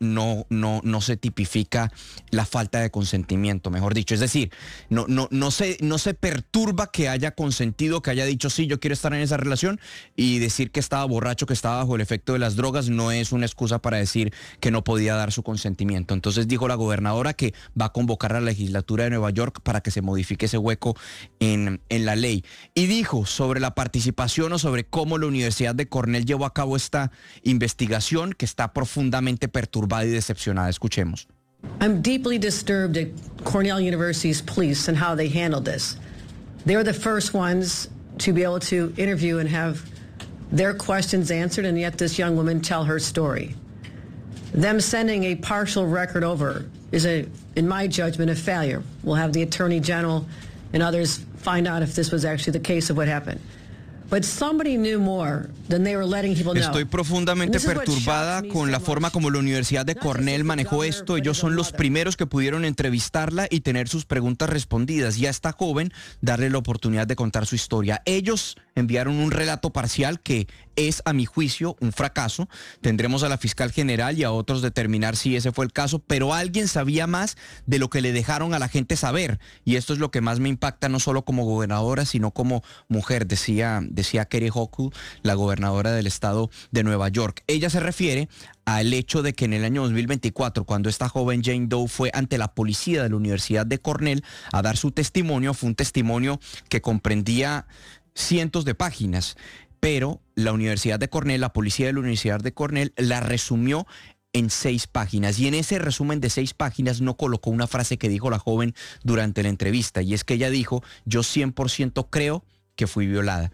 se tipifica la falta de consentimiento, mejor dicho. Es decir, no se perturba que haya consentido, que haya dicho sí, yo quiero estar en esa relación, y decir que estaba borracho, que estaba bajo el efecto de las drogas, no es una excusa para decir que no podía dar su consentimiento. Entonces dijo la gobernadora que va a convocar a la legislatura de Nueva York para que se modifique ese hueco en la ley. Y dijo sobre la participación o sobre cómo la Universidad de Cornell llevó a cabo esta investigación, que está profundamente perturbada y decepcionada. Escuchemos. I'm deeply disturbed at Cornell University's police and how they handled this. They were the first ones to be able to interview and have their questions answered, and yet this young woman tell her story. Them sending a partial record over is, in my judgment, a failure. We'll have the Attorney General and others find out if this was actually the case of what happened. But somebody knew more than they were letting people know. Estoy profundamente perturbada con la forma como la Universidad de Cornell manejó esto. Ellos son los primeros que pudieron entrevistarla y tener sus preguntas respondidas, y a esta joven darle la oportunidad de contar su historia. Ellos enviaron un relato parcial que es, a mi juicio, un fracaso. Tendremos a la fiscal general y a otros determinar si ese fue el caso, pero alguien sabía más de lo que le dejaron a la gente saber, y esto es lo que más me impacta, no solo como gobernadora, sino como mujer, decía Kathy Hochul, la gobernadora del estado de Nueva York. Ella se refiere al hecho de que en el año 2024, cuando esta joven Jane Doe fue ante la policía de la Universidad de Cornell a dar su testimonio, fue un testimonio que comprendía cientos de páginas, pero la Universidad de Cornell, la policía de la Universidad de Cornell, la resumió en 6 páginas, y en ese resumen de 6 páginas no colocó una frase que dijo la joven durante la entrevista, y es que ella dijo: yo 100% creo que fui violada.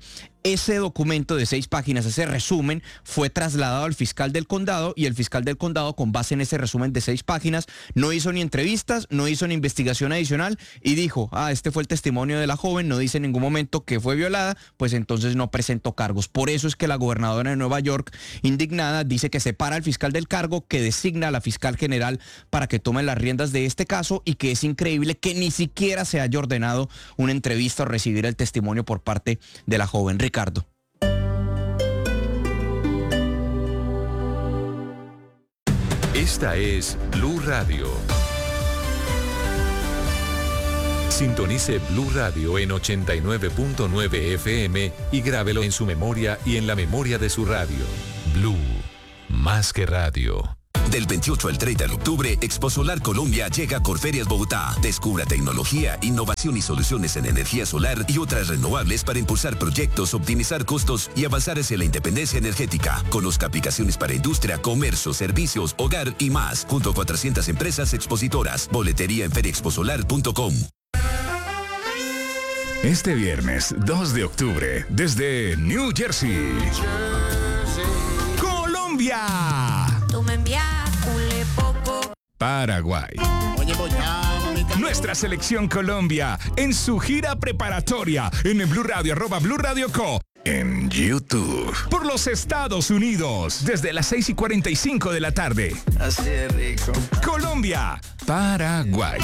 ese documento de 6 páginas, ese resumen, fue trasladado al fiscal del condado y el fiscal del condado, con base en ese resumen de 6 páginas, no hizo ni entrevistas, no hizo ni investigación adicional y dijo, este fue el testimonio de la joven, no dice en ningún momento que fue violada, pues entonces no presentó cargos. Por eso es que la gobernadora de Nueva York, indignada, dice que separa al fiscal del cargo, que designa a la fiscal general para que tome las riendas de este caso y que es increíble que ni siquiera se haya ordenado una entrevista o recibir el testimonio por parte de la joven. Ricardo. Esta es Blue Radio. Sintonice Blue Radio en 89.9 FM y grábelo en su memoria y en la memoria de su radio. Blue, más que radio. Del 28 al 30 de octubre, Expo Solar Colombia llega a Corferias Bogotá. Descubra tecnología, innovación y soluciones en energía solar y otras renovables para impulsar proyectos, optimizar costos y avanzar hacia la independencia energética. Conozca aplicaciones para industria, comercio, servicios, hogar y más, junto a 400 empresas expositoras. Boletería en feriaexposolar.com. Este viernes 2 de octubre, desde New Jersey, Colombia. Tú me envías poco. Paraguay. Nuestra selección Colombia en su gira preparatoria en el Blue Radio, @Blue Radio Co. En YouTube. Por los Estados Unidos, desde las 6:45 de la tarde. Así de rico. Colombia, Paraguay.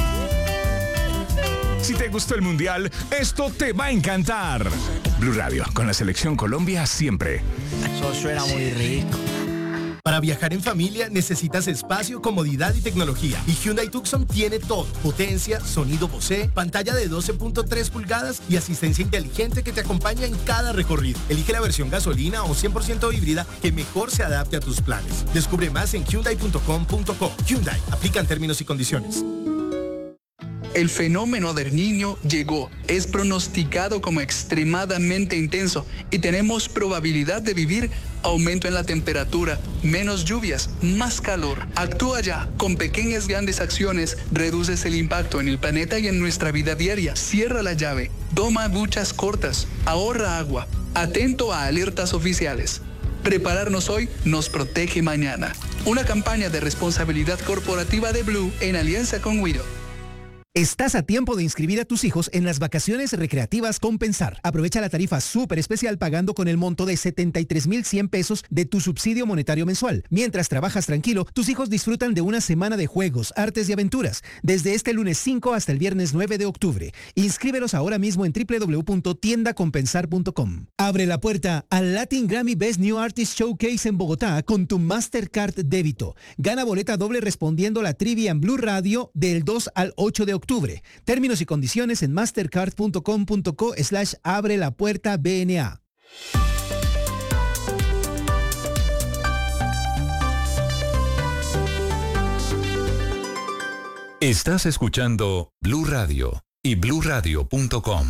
Si te gustó el Mundial, esto te va a encantar. Blue Radio, con la selección Colombia siempre. Eso suena muy rico. Para viajar en familia necesitas espacio, comodidad y tecnología. Y Hyundai Tucson tiene todo. Potencia, sonido Bose, pantalla de 12.3 pulgadas y asistencia inteligente que te acompaña en cada recorrido. Elige la versión gasolina o 100% híbrida que mejor se adapte a tus planes. Descubre más en hyundai.com.co. Hyundai, aplican términos y condiciones. El fenómeno del Niño llegó, es pronosticado como extremadamente intenso y tenemos probabilidad de vivir aumento en la temperatura, menos lluvias, más calor. Actúa ya, con pequeñas grandes acciones reduces el impacto en el planeta y en nuestra vida diaria. Cierra la llave, toma duchas cortas, ahorra agua, atento a alertas oficiales. Prepararnos hoy nos protege mañana. Una campaña de responsabilidad corporativa de Blue en alianza con Wido. Estás a tiempo de inscribir a tus hijos en las vacaciones recreativas Compensar. Aprovecha la tarifa súper especial pagando con el monto de 73,100 pesos de tu subsidio monetario mensual. Mientras trabajas tranquilo, tus hijos disfrutan de una semana de juegos, artes y aventuras, desde este lunes 5 hasta el viernes 9 de octubre. Inscríbelos ahora mismo en www.tiendacompensar.com. Abre la puerta al Latin Grammy Best New Artist Showcase en Bogotá con tu Mastercard débito. Gana boleta doble respondiendo la trivia en Blue Radio del 2 al 8 de octubre. Términos y condiciones en mastercard.com.co/abre la puerta BNA. Estás escuchando Blue Radio y bluradio.com.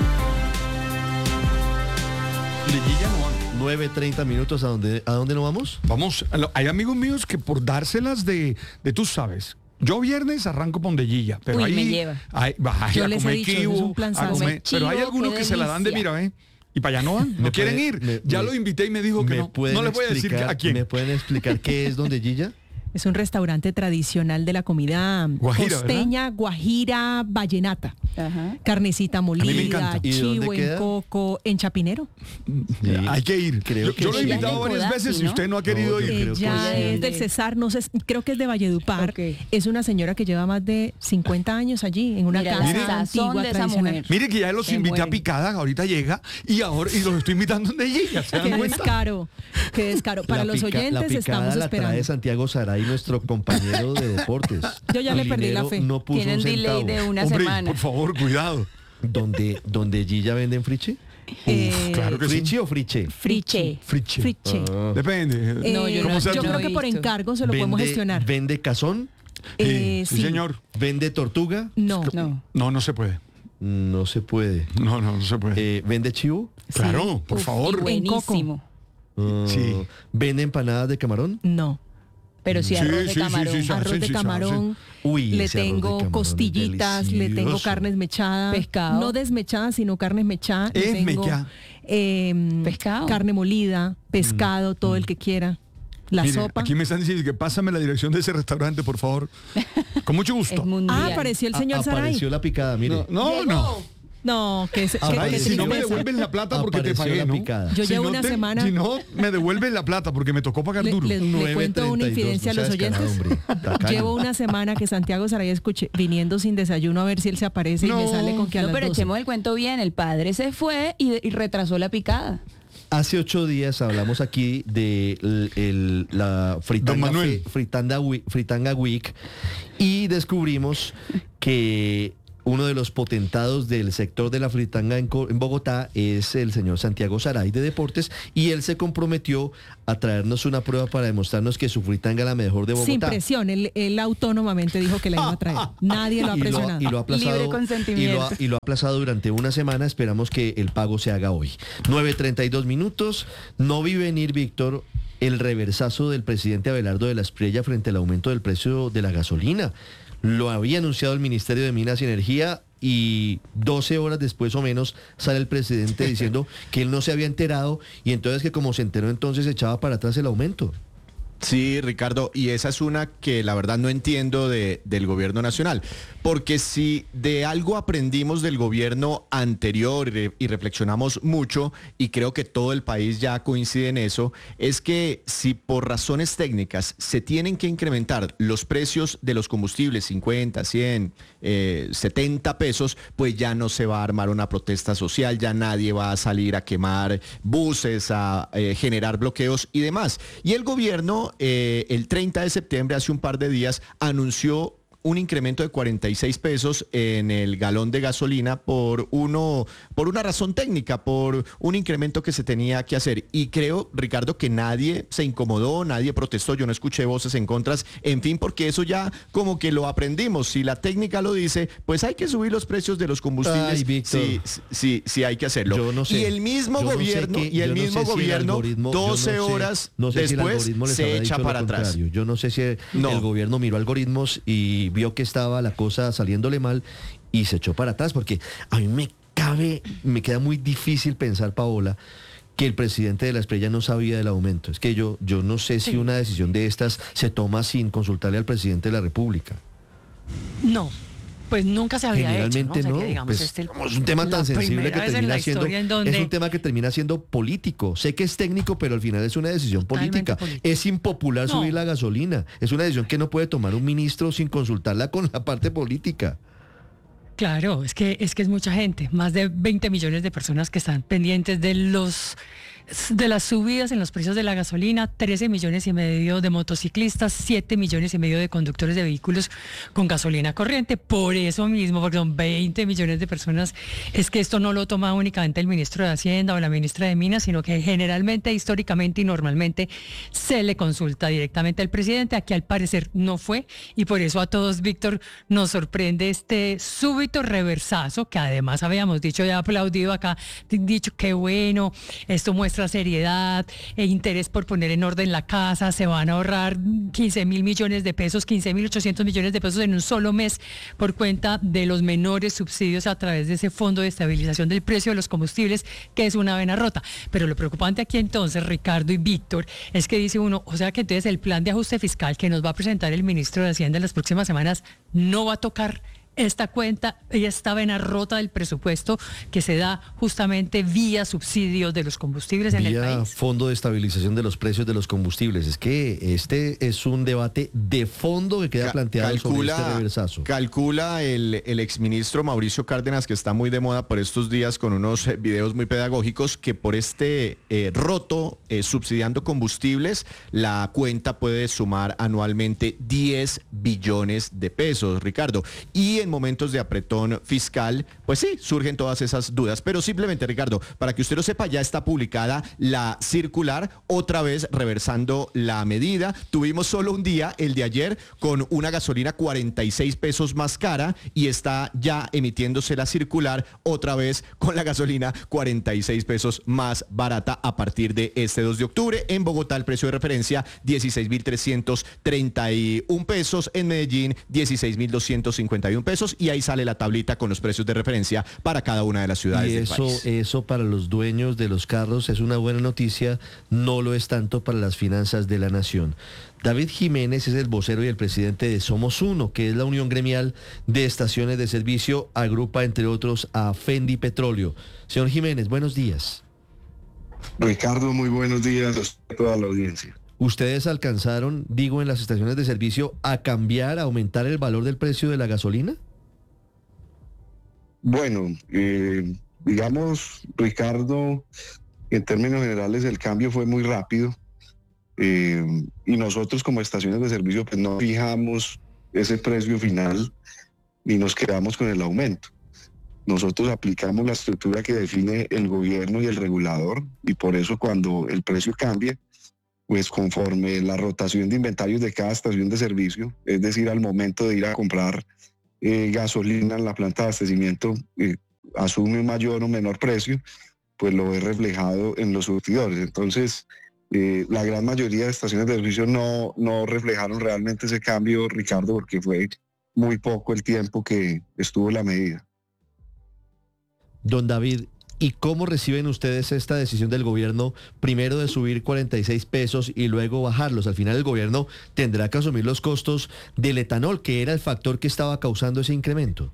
9:30 minutos, ¿a dónde no vamos? Vamos, hay amigos míos que por dárselas de tú sabes. Yo viernes arranco Pondellilla, pero ahí me lleva. Yo les he dicho, es un plan pero hay algunos que se la dan de mira, y para allá no van, no quieren ir. Ya lo invité y me dijo que no les voy a decir a quién. ¿Me pueden explicar qué es Pondellilla? Es un restaurante tradicional de la comida guajira, costeña, ¿verdad? Guajira, vallenata. Ajá. Carnecita molida, chivo en coco, en Chapinero. Sí. Hay que ir. Yo lo he invitado varias veces y usted no ha querido ir. Ella es del Cesar, no sé, creo que es de Valledupar. Okay. Es una señora que lleva más de 50 años allí, en una casa antigua, tradicional. Mire que ya los invité a picada, ahorita llega, y los estoy invitando donde llega. Qué descaro. Para los oyentes estamos esperando. La trae Santiago Saray, nuestro compañero de deportes. Yo ya le perdí la fe. No puso Tienen delay de una semana. Por favor, cuidado. ¿Donde Gilla venden friche? Claro que ¿Friche o friche? Friche. Depende. Yo creo que por encargo se lo podemos gestionar. ¿Vende cazón? Sí, señor. ¿Vende tortuga? No se puede. No se puede. No se puede. ¿Vende chivo? Claro, por favor. Buenísimo. Sí. ¿Vende empanadas de camarón? No. pero sí arroz de camarón. Arroz de camarón. Uy, le tengo costillitas, le tengo carnes mechadas. Pescado. No desmechadas, sino carnes mechadas. Pescado. Carne molida, pescado, todo el que quiera. La sopa. Aquí me están diciendo que pásame la dirección de ese restaurante, por favor. Con mucho gusto. Apareció el señor Saray. Apareció la picada, mire. No, que si no me devuelves la plata porque te pagué, ¿no? Yo llevo una semana. Si no, me devuelves la plata porque me tocó pagar duro. Le cuento una infidencia a los oyentes. Llevo una semana que Santiago Saray escuché viniendo sin desayuno a ver si él se aparece y me sale con que a las 12. Pero echemos el cuento bien. El padre se fue y retrasó la picada. Hace 8 días hablamos aquí de la Fritanga Week y descubrimos que uno de los potentados del sector de la fritanga en Bogotá es el señor Santiago Saray de Deportes, y él se comprometió a traernos una prueba para demostrarnos que su fritanga es la mejor de Bogotá. Sin presión, él autónomamente dijo que la iba a traer. Nadie lo ha presionado. Y lo ha aplazado, libre consentimiento. Y lo ha aplazado durante una semana. Esperamos que el pago se haga hoy. 9:32 minutos. No vi venir, Víctor, el reversazo del presidente Abelardo de la Espriella frente al aumento del precio de la gasolina. Lo había anunciado el Ministerio de Minas y Energía y 12 horas después o menos sale el presidente diciendo que él no se había enterado, y entonces que como se enteró entonces echaba para atrás el aumento. Sí, Ricardo, y esa es una que la verdad no entiendo del gobierno nacional, porque si de algo aprendimos del gobierno anterior y reflexionamos mucho, y creo que todo el país ya coincide en eso, es que si por razones técnicas se tienen que incrementar los precios de los combustibles 50, 100, 70 pesos, pues ya no se va a armar una protesta social, ya nadie va a salir a quemar buses, a generar bloqueos y demás. Y el gobierno el 30 de septiembre, hace un par de días, anunció un incremento de 46 pesos en el galón de gasolina por una razón técnica, por un incremento que se tenía que hacer. Y creo, Ricardo, que nadie se incomodó, nadie protestó, yo no escuché voces en contras, en fin, porque eso ya como que lo aprendimos. Si la técnica lo dice, pues hay que subir los precios de los combustibles. Ay, Víctor, sí hay que hacerlo. Yo no sé, y el mismo gobierno, 12 horas después, se echa para atrás. Yo no sé si el gobierno miró algoritmos y vio que estaba la cosa saliéndole mal y se echó para atrás, porque a mí me queda muy difícil pensar, Paola, que el presidente de la Espriella no sabía del aumento. Es que yo no sé si una decisión de estas se toma sin consultarle al presidente de la República. No, pues nunca se había hecho, ¿no? O sea, que, digamos, pues, es un tema tan sensible que termina siendo, es un tema que termina siendo político. Sé que es técnico, pero al final es una decisión política. Es impopular subir la gasolina. Es una decisión que no puede tomar un ministro sin consultarla con la parte política. Claro, es que es mucha gente, más de 20 millones de personas que están pendientes de las subidas en los precios de la gasolina, 13 millones y medio de motociclistas, 7 millones y medio de conductores de vehículos con gasolina corriente. Por eso mismo, porque son 20 millones de personas, es que esto no lo toma únicamente el ministro de Hacienda o la ministra de Minas, sino que generalmente, históricamente y normalmente se le consulta directamente al presidente. Aquí al parecer no fue, y por eso a todos, Víctor, nos sorprende este súbito reversazo, que además habíamos dicho y aplaudido acá, dicho que bueno, esto muestra seriedad e interés por poner en orden la casa. Se van a ahorrar 15.000 millones de pesos, 15.800 millones de pesos en un solo mes por cuenta de los menores subsidios a través de ese fondo de estabilización del precio de los combustibles, que es una vena rota. Pero lo preocupante aquí entonces, Ricardo y Víctor, es que dice uno, o sea que entonces el plan de ajuste fiscal que nos va a presentar el ministro de Hacienda en las próximas semanas no va a tocar esta cuenta y esta vena rota del presupuesto que se da justamente vía subsidio de los combustibles en el país. Vía fondo de estabilización de los precios de los combustibles. Es que este es un debate de fondo que queda planteado sobre este reversazo. Calcula el exministro Mauricio Cárdenas, que está muy de moda por estos días con unos videos muy pedagógicos, que por este roto subsidiando combustibles, la cuenta puede sumar anualmente 10 billones de pesos, Ricardo. Y en momentos de apretón fiscal, pues sí, surgen todas esas dudas. Pero simplemente, Ricardo, para que usted lo sepa, ya está publicada la circular, otra vez reversando la medida. Tuvimos solo un día, el de ayer, con una gasolina 46 pesos más cara y está ya emitiéndose la circular otra vez con la gasolina 46 pesos más barata a partir de este 2 de octubre. En Bogotá el precio de referencia 16.331 pesos, en Medellín 16.251 pesos y ahí sale la tablita con los precios de referencia para cada una de las ciudades del país. Eso para los dueños de los carros es una buena noticia, no lo es tanto para las finanzas de la nación. David Jiménez es el vocero y el presidente de Somos Uno, que es la unión gremial de estaciones de servicio, agrupa entre otros a Fendi Petróleo. Señor Jiménez, buenos días. Ricardo, muy buenos días a toda la audiencia. ¿Ustedes alcanzaron, digo, en las estaciones de servicio a cambiar, a aumentar el valor del precio de la gasolina? Bueno, digamos, Ricardo, en términos generales el cambio fue muy rápido y nosotros como estaciones de servicio pues no fijamos ese precio final ni nos quedamos con el aumento. Nosotros aplicamos la estructura que define el gobierno y el regulador y por eso cuando el precio cambia, pues conforme la rotación de inventarios de cada estación de servicio, es decir, al momento de ir a comprar gasolina en la planta de abastecimiento, asume un mayor o menor precio, pues lo ve reflejado en los surtidores. Entonces, la gran mayoría de estaciones de servicio no reflejaron realmente ese cambio, Ricardo, porque fue muy poco el tiempo que estuvo la medida. Don David, ¿y cómo reciben ustedes esta decisión del gobierno, primero de subir 46 pesos y luego bajarlos? Al final el gobierno tendrá que asumir los costos del etanol, que era el factor que estaba causando ese incremento.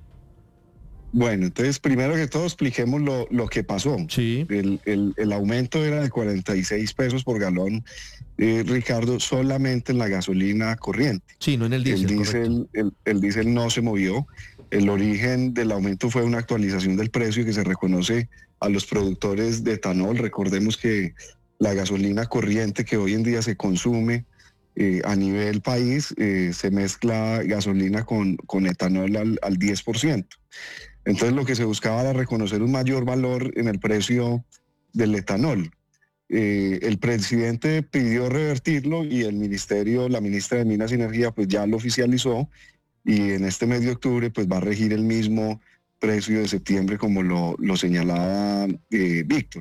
Bueno, entonces primero que todo expliquemos lo que pasó. Sí. El aumento era de 46 pesos por galón, Ricardo, solamente en la gasolina corriente. Sí, no en el diésel. El diésel no se movió. El origen del aumento fue una actualización del precio que se reconoce a los productores de etanol. Recordemos que la gasolina corriente que hoy en día se consume a nivel país, se mezcla gasolina con etanol al 10%. Entonces lo que se buscaba era reconocer un mayor valor en el precio del etanol. El presidente pidió revertirlo y el ministerio, la ministra de Minas y Energía, pues ya lo oficializó y en este mes de octubre pues va a regir el mismo precio de septiembre como lo señalaba Víctor.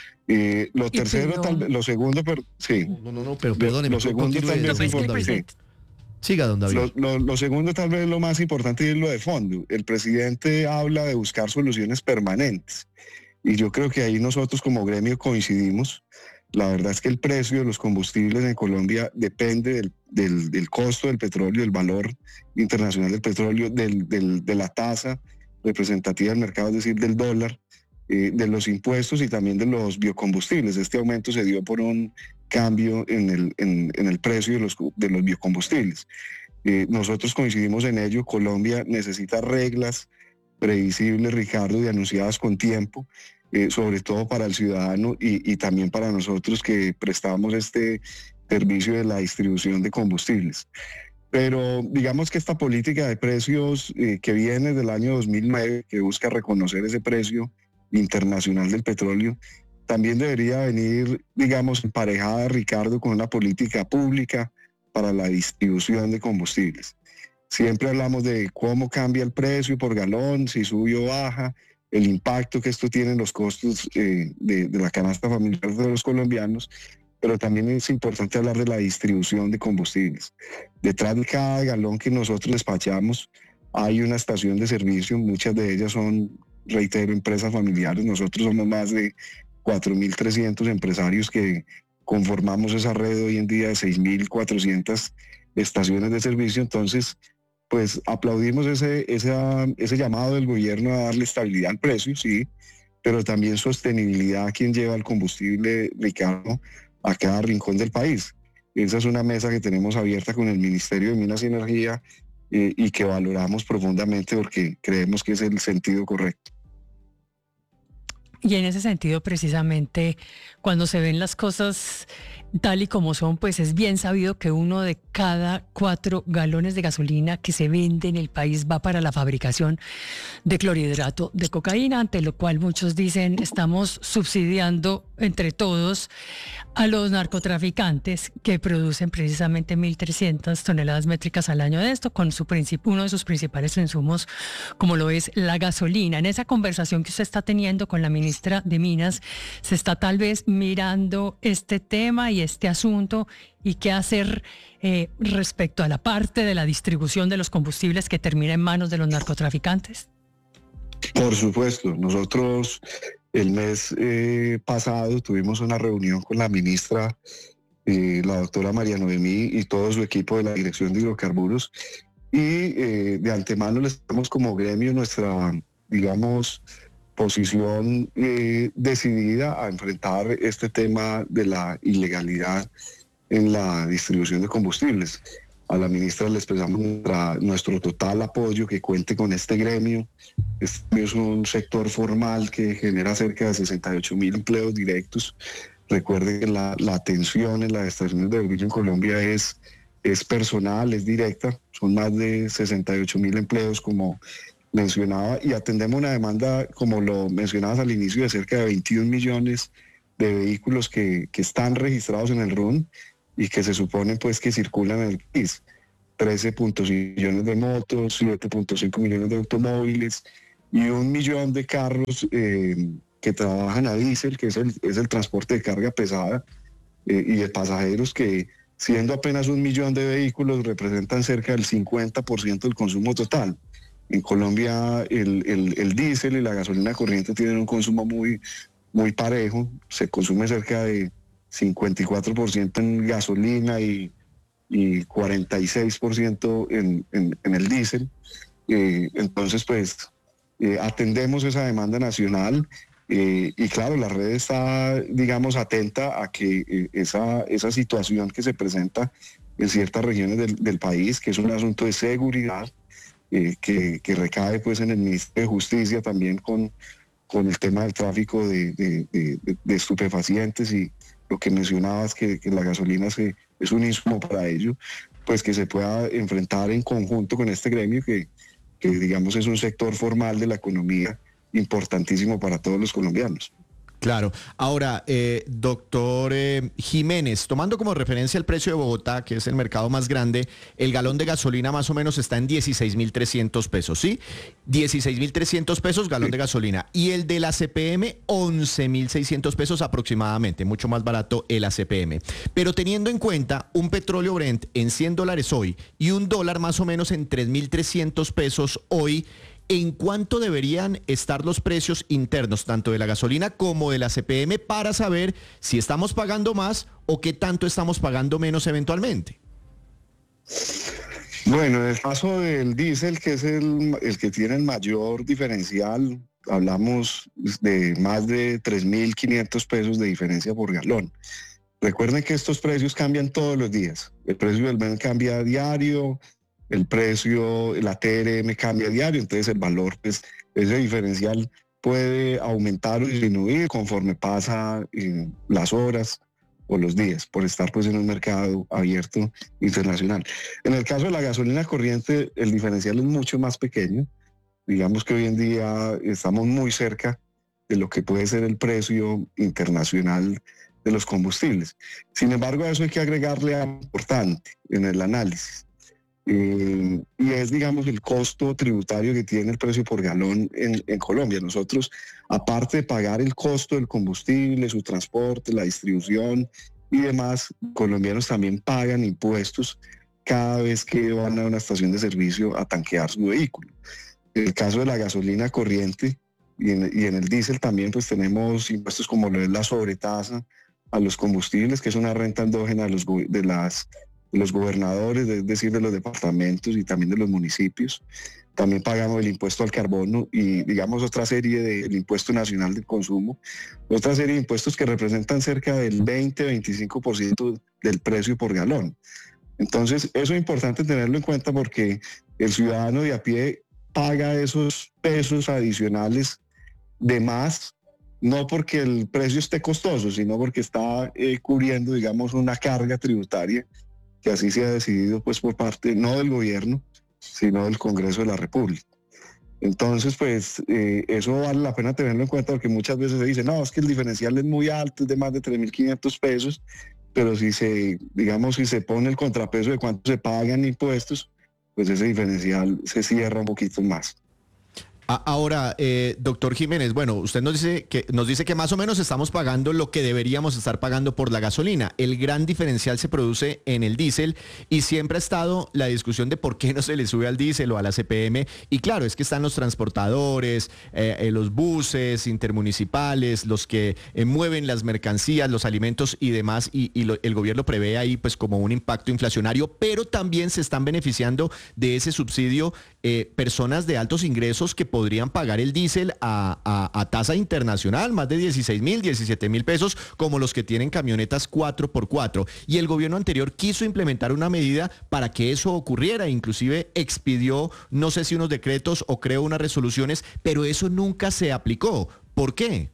Lo tercero, tal vez, lo segundo, pero sí. No, pero perdóneme. Lo segundo tal vez es importante. Siga, don David. Lo segundo tal vez lo más importante es lo de fondo. El presidente habla de buscar soluciones permanentes y yo creo que ahí nosotros como gremio coincidimos. La verdad es que el precio de los combustibles en Colombia depende del costo del petróleo, del valor internacional del petróleo, de la tasa representativa del mercado, es decir, del dólar, de los impuestos y también de los biocombustibles. Este aumento se dio por un cambio en el precio de los biocombustibles. Nosotros coincidimos en ello. Colombia necesita reglas previsibles, Ricardo, y anunciadas con tiempo, sobre todo para el ciudadano y también para nosotros que prestamos este servicio de la distribución de combustibles. Pero digamos que esta política de precios que viene del año 2009, que busca reconocer ese precio internacional del petróleo, también debería venir, digamos, emparejada, Ricardo, con una política pública para la distribución de combustibles. Siempre hablamos de cómo cambia el precio por galón, si sube o baja, el impacto que esto tiene en los costos de la canasta familiar de los colombianos, pero también es importante hablar de la distribución de combustibles. Detrás de cada galón que nosotros despachamos hay una estación de servicio, muchas de ellas son, reitero, empresas familiares. Nosotros somos más de 4.300 empresarios que conformamos esa red hoy en día de 6.400 estaciones de servicio. Entonces, pues aplaudimos ese llamado del gobierno a darle estabilidad al precio, sí, pero también sostenibilidad a quien lleva el combustible, Ricardo, a cada rincón del país. Esa es una mesa que tenemos abierta con el Ministerio de Minas y Energía y que valoramos profundamente porque creemos que es el sentido correcto. Y en ese sentido, precisamente, cuando se ven las cosas tal y como son, pues es bien sabido que 1 de cada 4 galones de gasolina que se vende en el país va para la fabricación de clorhidrato de cocaína, ante lo cual muchos dicen estamos subsidiando entre todos a los narcotraficantes que producen precisamente 1.300 toneladas métricas al año de esto, con uno de sus principales insumos, como lo es la gasolina. En esa conversación que usted está teniendo con la ministra de Minas, se está tal vez mirando este tema y este asunto y qué hacer respecto a la parte de la distribución de los combustibles que termina en manos de los narcotraficantes. Por supuesto, nosotros el mes pasado tuvimos una reunión con la ministra, la doctora María Noemí y todo su equipo de la Dirección de Hidrocarburos, y de antemano les damos como gremio nuestra, digamos, posición decidida a enfrentar este tema de la ilegalidad en la distribución de combustibles. A la ministra le expresamos nuestro total apoyo, que cuente con este gremio. Este es un sector formal que genera cerca de 68.000 empleos directos. Recuerden que la atención en las estaciones de servicio en Colombia es personal, es directa. Son más de 68.000 empleos, como mencionaba, y atendemos una demanda, como lo mencionabas al inicio, de cerca de 21 millones de vehículos que están registrados en el RUN y que se supone pues que circulan en el país. 13.6 millones de motos, 7.5 millones de automóviles y 1 millón de carros que trabajan a diésel, que es el transporte de carga pesada y de pasajeros, que siendo apenas 1 millón de vehículos representan cerca del 50% del consumo total. En Colombia el diésel y la gasolina corriente tienen un consumo muy parejo, se consume cerca de 54% en gasolina y 46% en el diésel. Entonces, pues, atendemos esa demanda nacional y claro, la red está, digamos, atenta a que esa situación que se presenta en ciertas regiones del país, que es un asunto de seguridad, que recae pues en el Ministerio de Justicia también con el tema del tráfico de estupefacientes y lo que mencionabas, que la gasolina es un insumo para ello, pues que se pueda enfrentar en conjunto con este gremio que digamos es un sector formal de la economía importantísimo para todos los colombianos. Claro. Ahora, doctor Jiménez, tomando como referencia el precio de Bogotá, que es el mercado más grande, el galón de gasolina más o menos está en 16.300 pesos, ¿sí? 16.300 pesos galón de gasolina. Y el de la CPM, 11.600 pesos aproximadamente, mucho más barato el ACPM. Pero teniendo en cuenta un petróleo Brent en $100 hoy y un dólar más o menos en 3.300 pesos hoy, ¿en cuánto deberían estar los precios internos, tanto de la gasolina como de la CPM, para saber si estamos pagando más o qué tanto estamos pagando menos eventualmente? Bueno, en el caso del diésel, que es el que tiene el mayor diferencial, hablamos de más de 3.500 pesos de diferencia por galón. Recuerden que estos precios cambian todos los días. El precio del Brent cambia a diario, el precio, la TRM cambia a diario, entonces el valor, pues, ese diferencial puede aumentar o disminuir conforme pasa las horas o los días, por estar pues en un mercado abierto internacional. En el caso de la gasolina corriente, el diferencial es mucho más pequeño. Digamos que hoy en día estamos muy cerca de lo que puede ser el precio internacional de los combustibles. Sin embargo, a eso hay que agregarle algo importante en el análisis. Y es, digamos, el costo tributario que tiene el precio por galón en Colombia. Nosotros, aparte de pagar el costo del combustible, su transporte, la distribución y demás, colombianos también pagan impuestos cada vez que van a una estación de servicio a tanquear su vehículo. En el caso de la gasolina corriente y en el diésel también, pues tenemos impuestos como lo es la sobretasa a los combustibles, que es una renta endógena de los gobernadores, es decir, de los departamentos y también de los municipios. También pagamos el impuesto al carbono y, digamos, otra serie del impuesto nacional del consumo, otra serie de impuestos que representan cerca del 20-25% del precio por galón. Entonces, eso es importante tenerlo en cuenta porque el ciudadano de a pie paga esos pesos adicionales de más no porque el precio esté costoso, sino porque está cubriendo, digamos, una carga tributaria que así se ha decidido pues por parte no del gobierno, sino del Congreso de la República. Entonces, pues eso vale la pena tenerlo en cuenta, porque muchas veces se dice, no, es que el diferencial es muy alto, es de más de 3.500 pesos, pero si se pone el contrapeso de cuánto se pagan impuestos, pues ese diferencial se cierra un poquito más. Ahora, doctor Jiménez, bueno, usted nos dice que más o menos estamos pagando lo que deberíamos estar pagando por la gasolina. El gran diferencial se produce en el diésel y siempre ha estado la discusión de por qué no se le sube al diésel o a la CPM. Y claro, es que están los transportadores, los buses intermunicipales, los que mueven las mercancías, los alimentos y demás, el gobierno prevé ahí pues como un impacto inflacionario, pero también se están beneficiando de ese subsidio personas de altos ingresos que podrían pagar el diésel a tasa internacional, más de 16.000, 17.000 pesos, como los que tienen camionetas 4x4. Y el gobierno anterior quiso implementar una medida para que eso ocurriera, inclusive expidió, no sé si unos decretos o creó unas resoluciones, pero eso nunca se aplicó. ¿Por qué?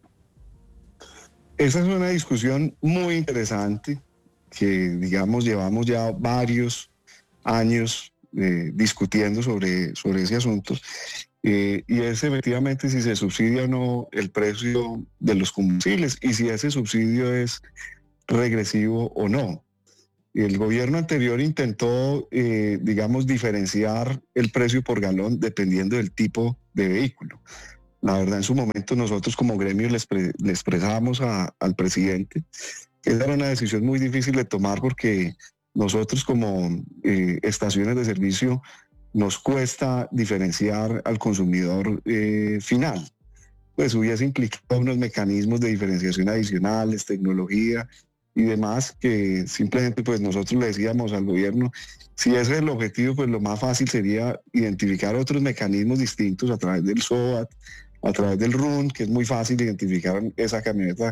Esa es una discusión muy interesante que, digamos, llevamos ya varios años discutiendo sobre ese asunto. Y es efectivamente si se subsidia o no el precio de los combustibles y si ese subsidio es regresivo o no. El gobierno anterior intentó, digamos, diferenciar el precio por galón dependiendo del tipo de vehículo. La verdad, en su momento nosotros como gremio le expresábamos al presidente que esa era una decisión muy difícil de tomar porque nosotros como estaciones de servicio nos cuesta diferenciar al consumidor final. Pues hubiese implicado unos mecanismos de diferenciación adicionales, tecnología y demás, que simplemente pues nosotros le decíamos al gobierno, si ese es el objetivo, pues lo más fácil sería identificar otros mecanismos distintos a través del SOAT, a través del RUN, que es muy fácil identificar esa camioneta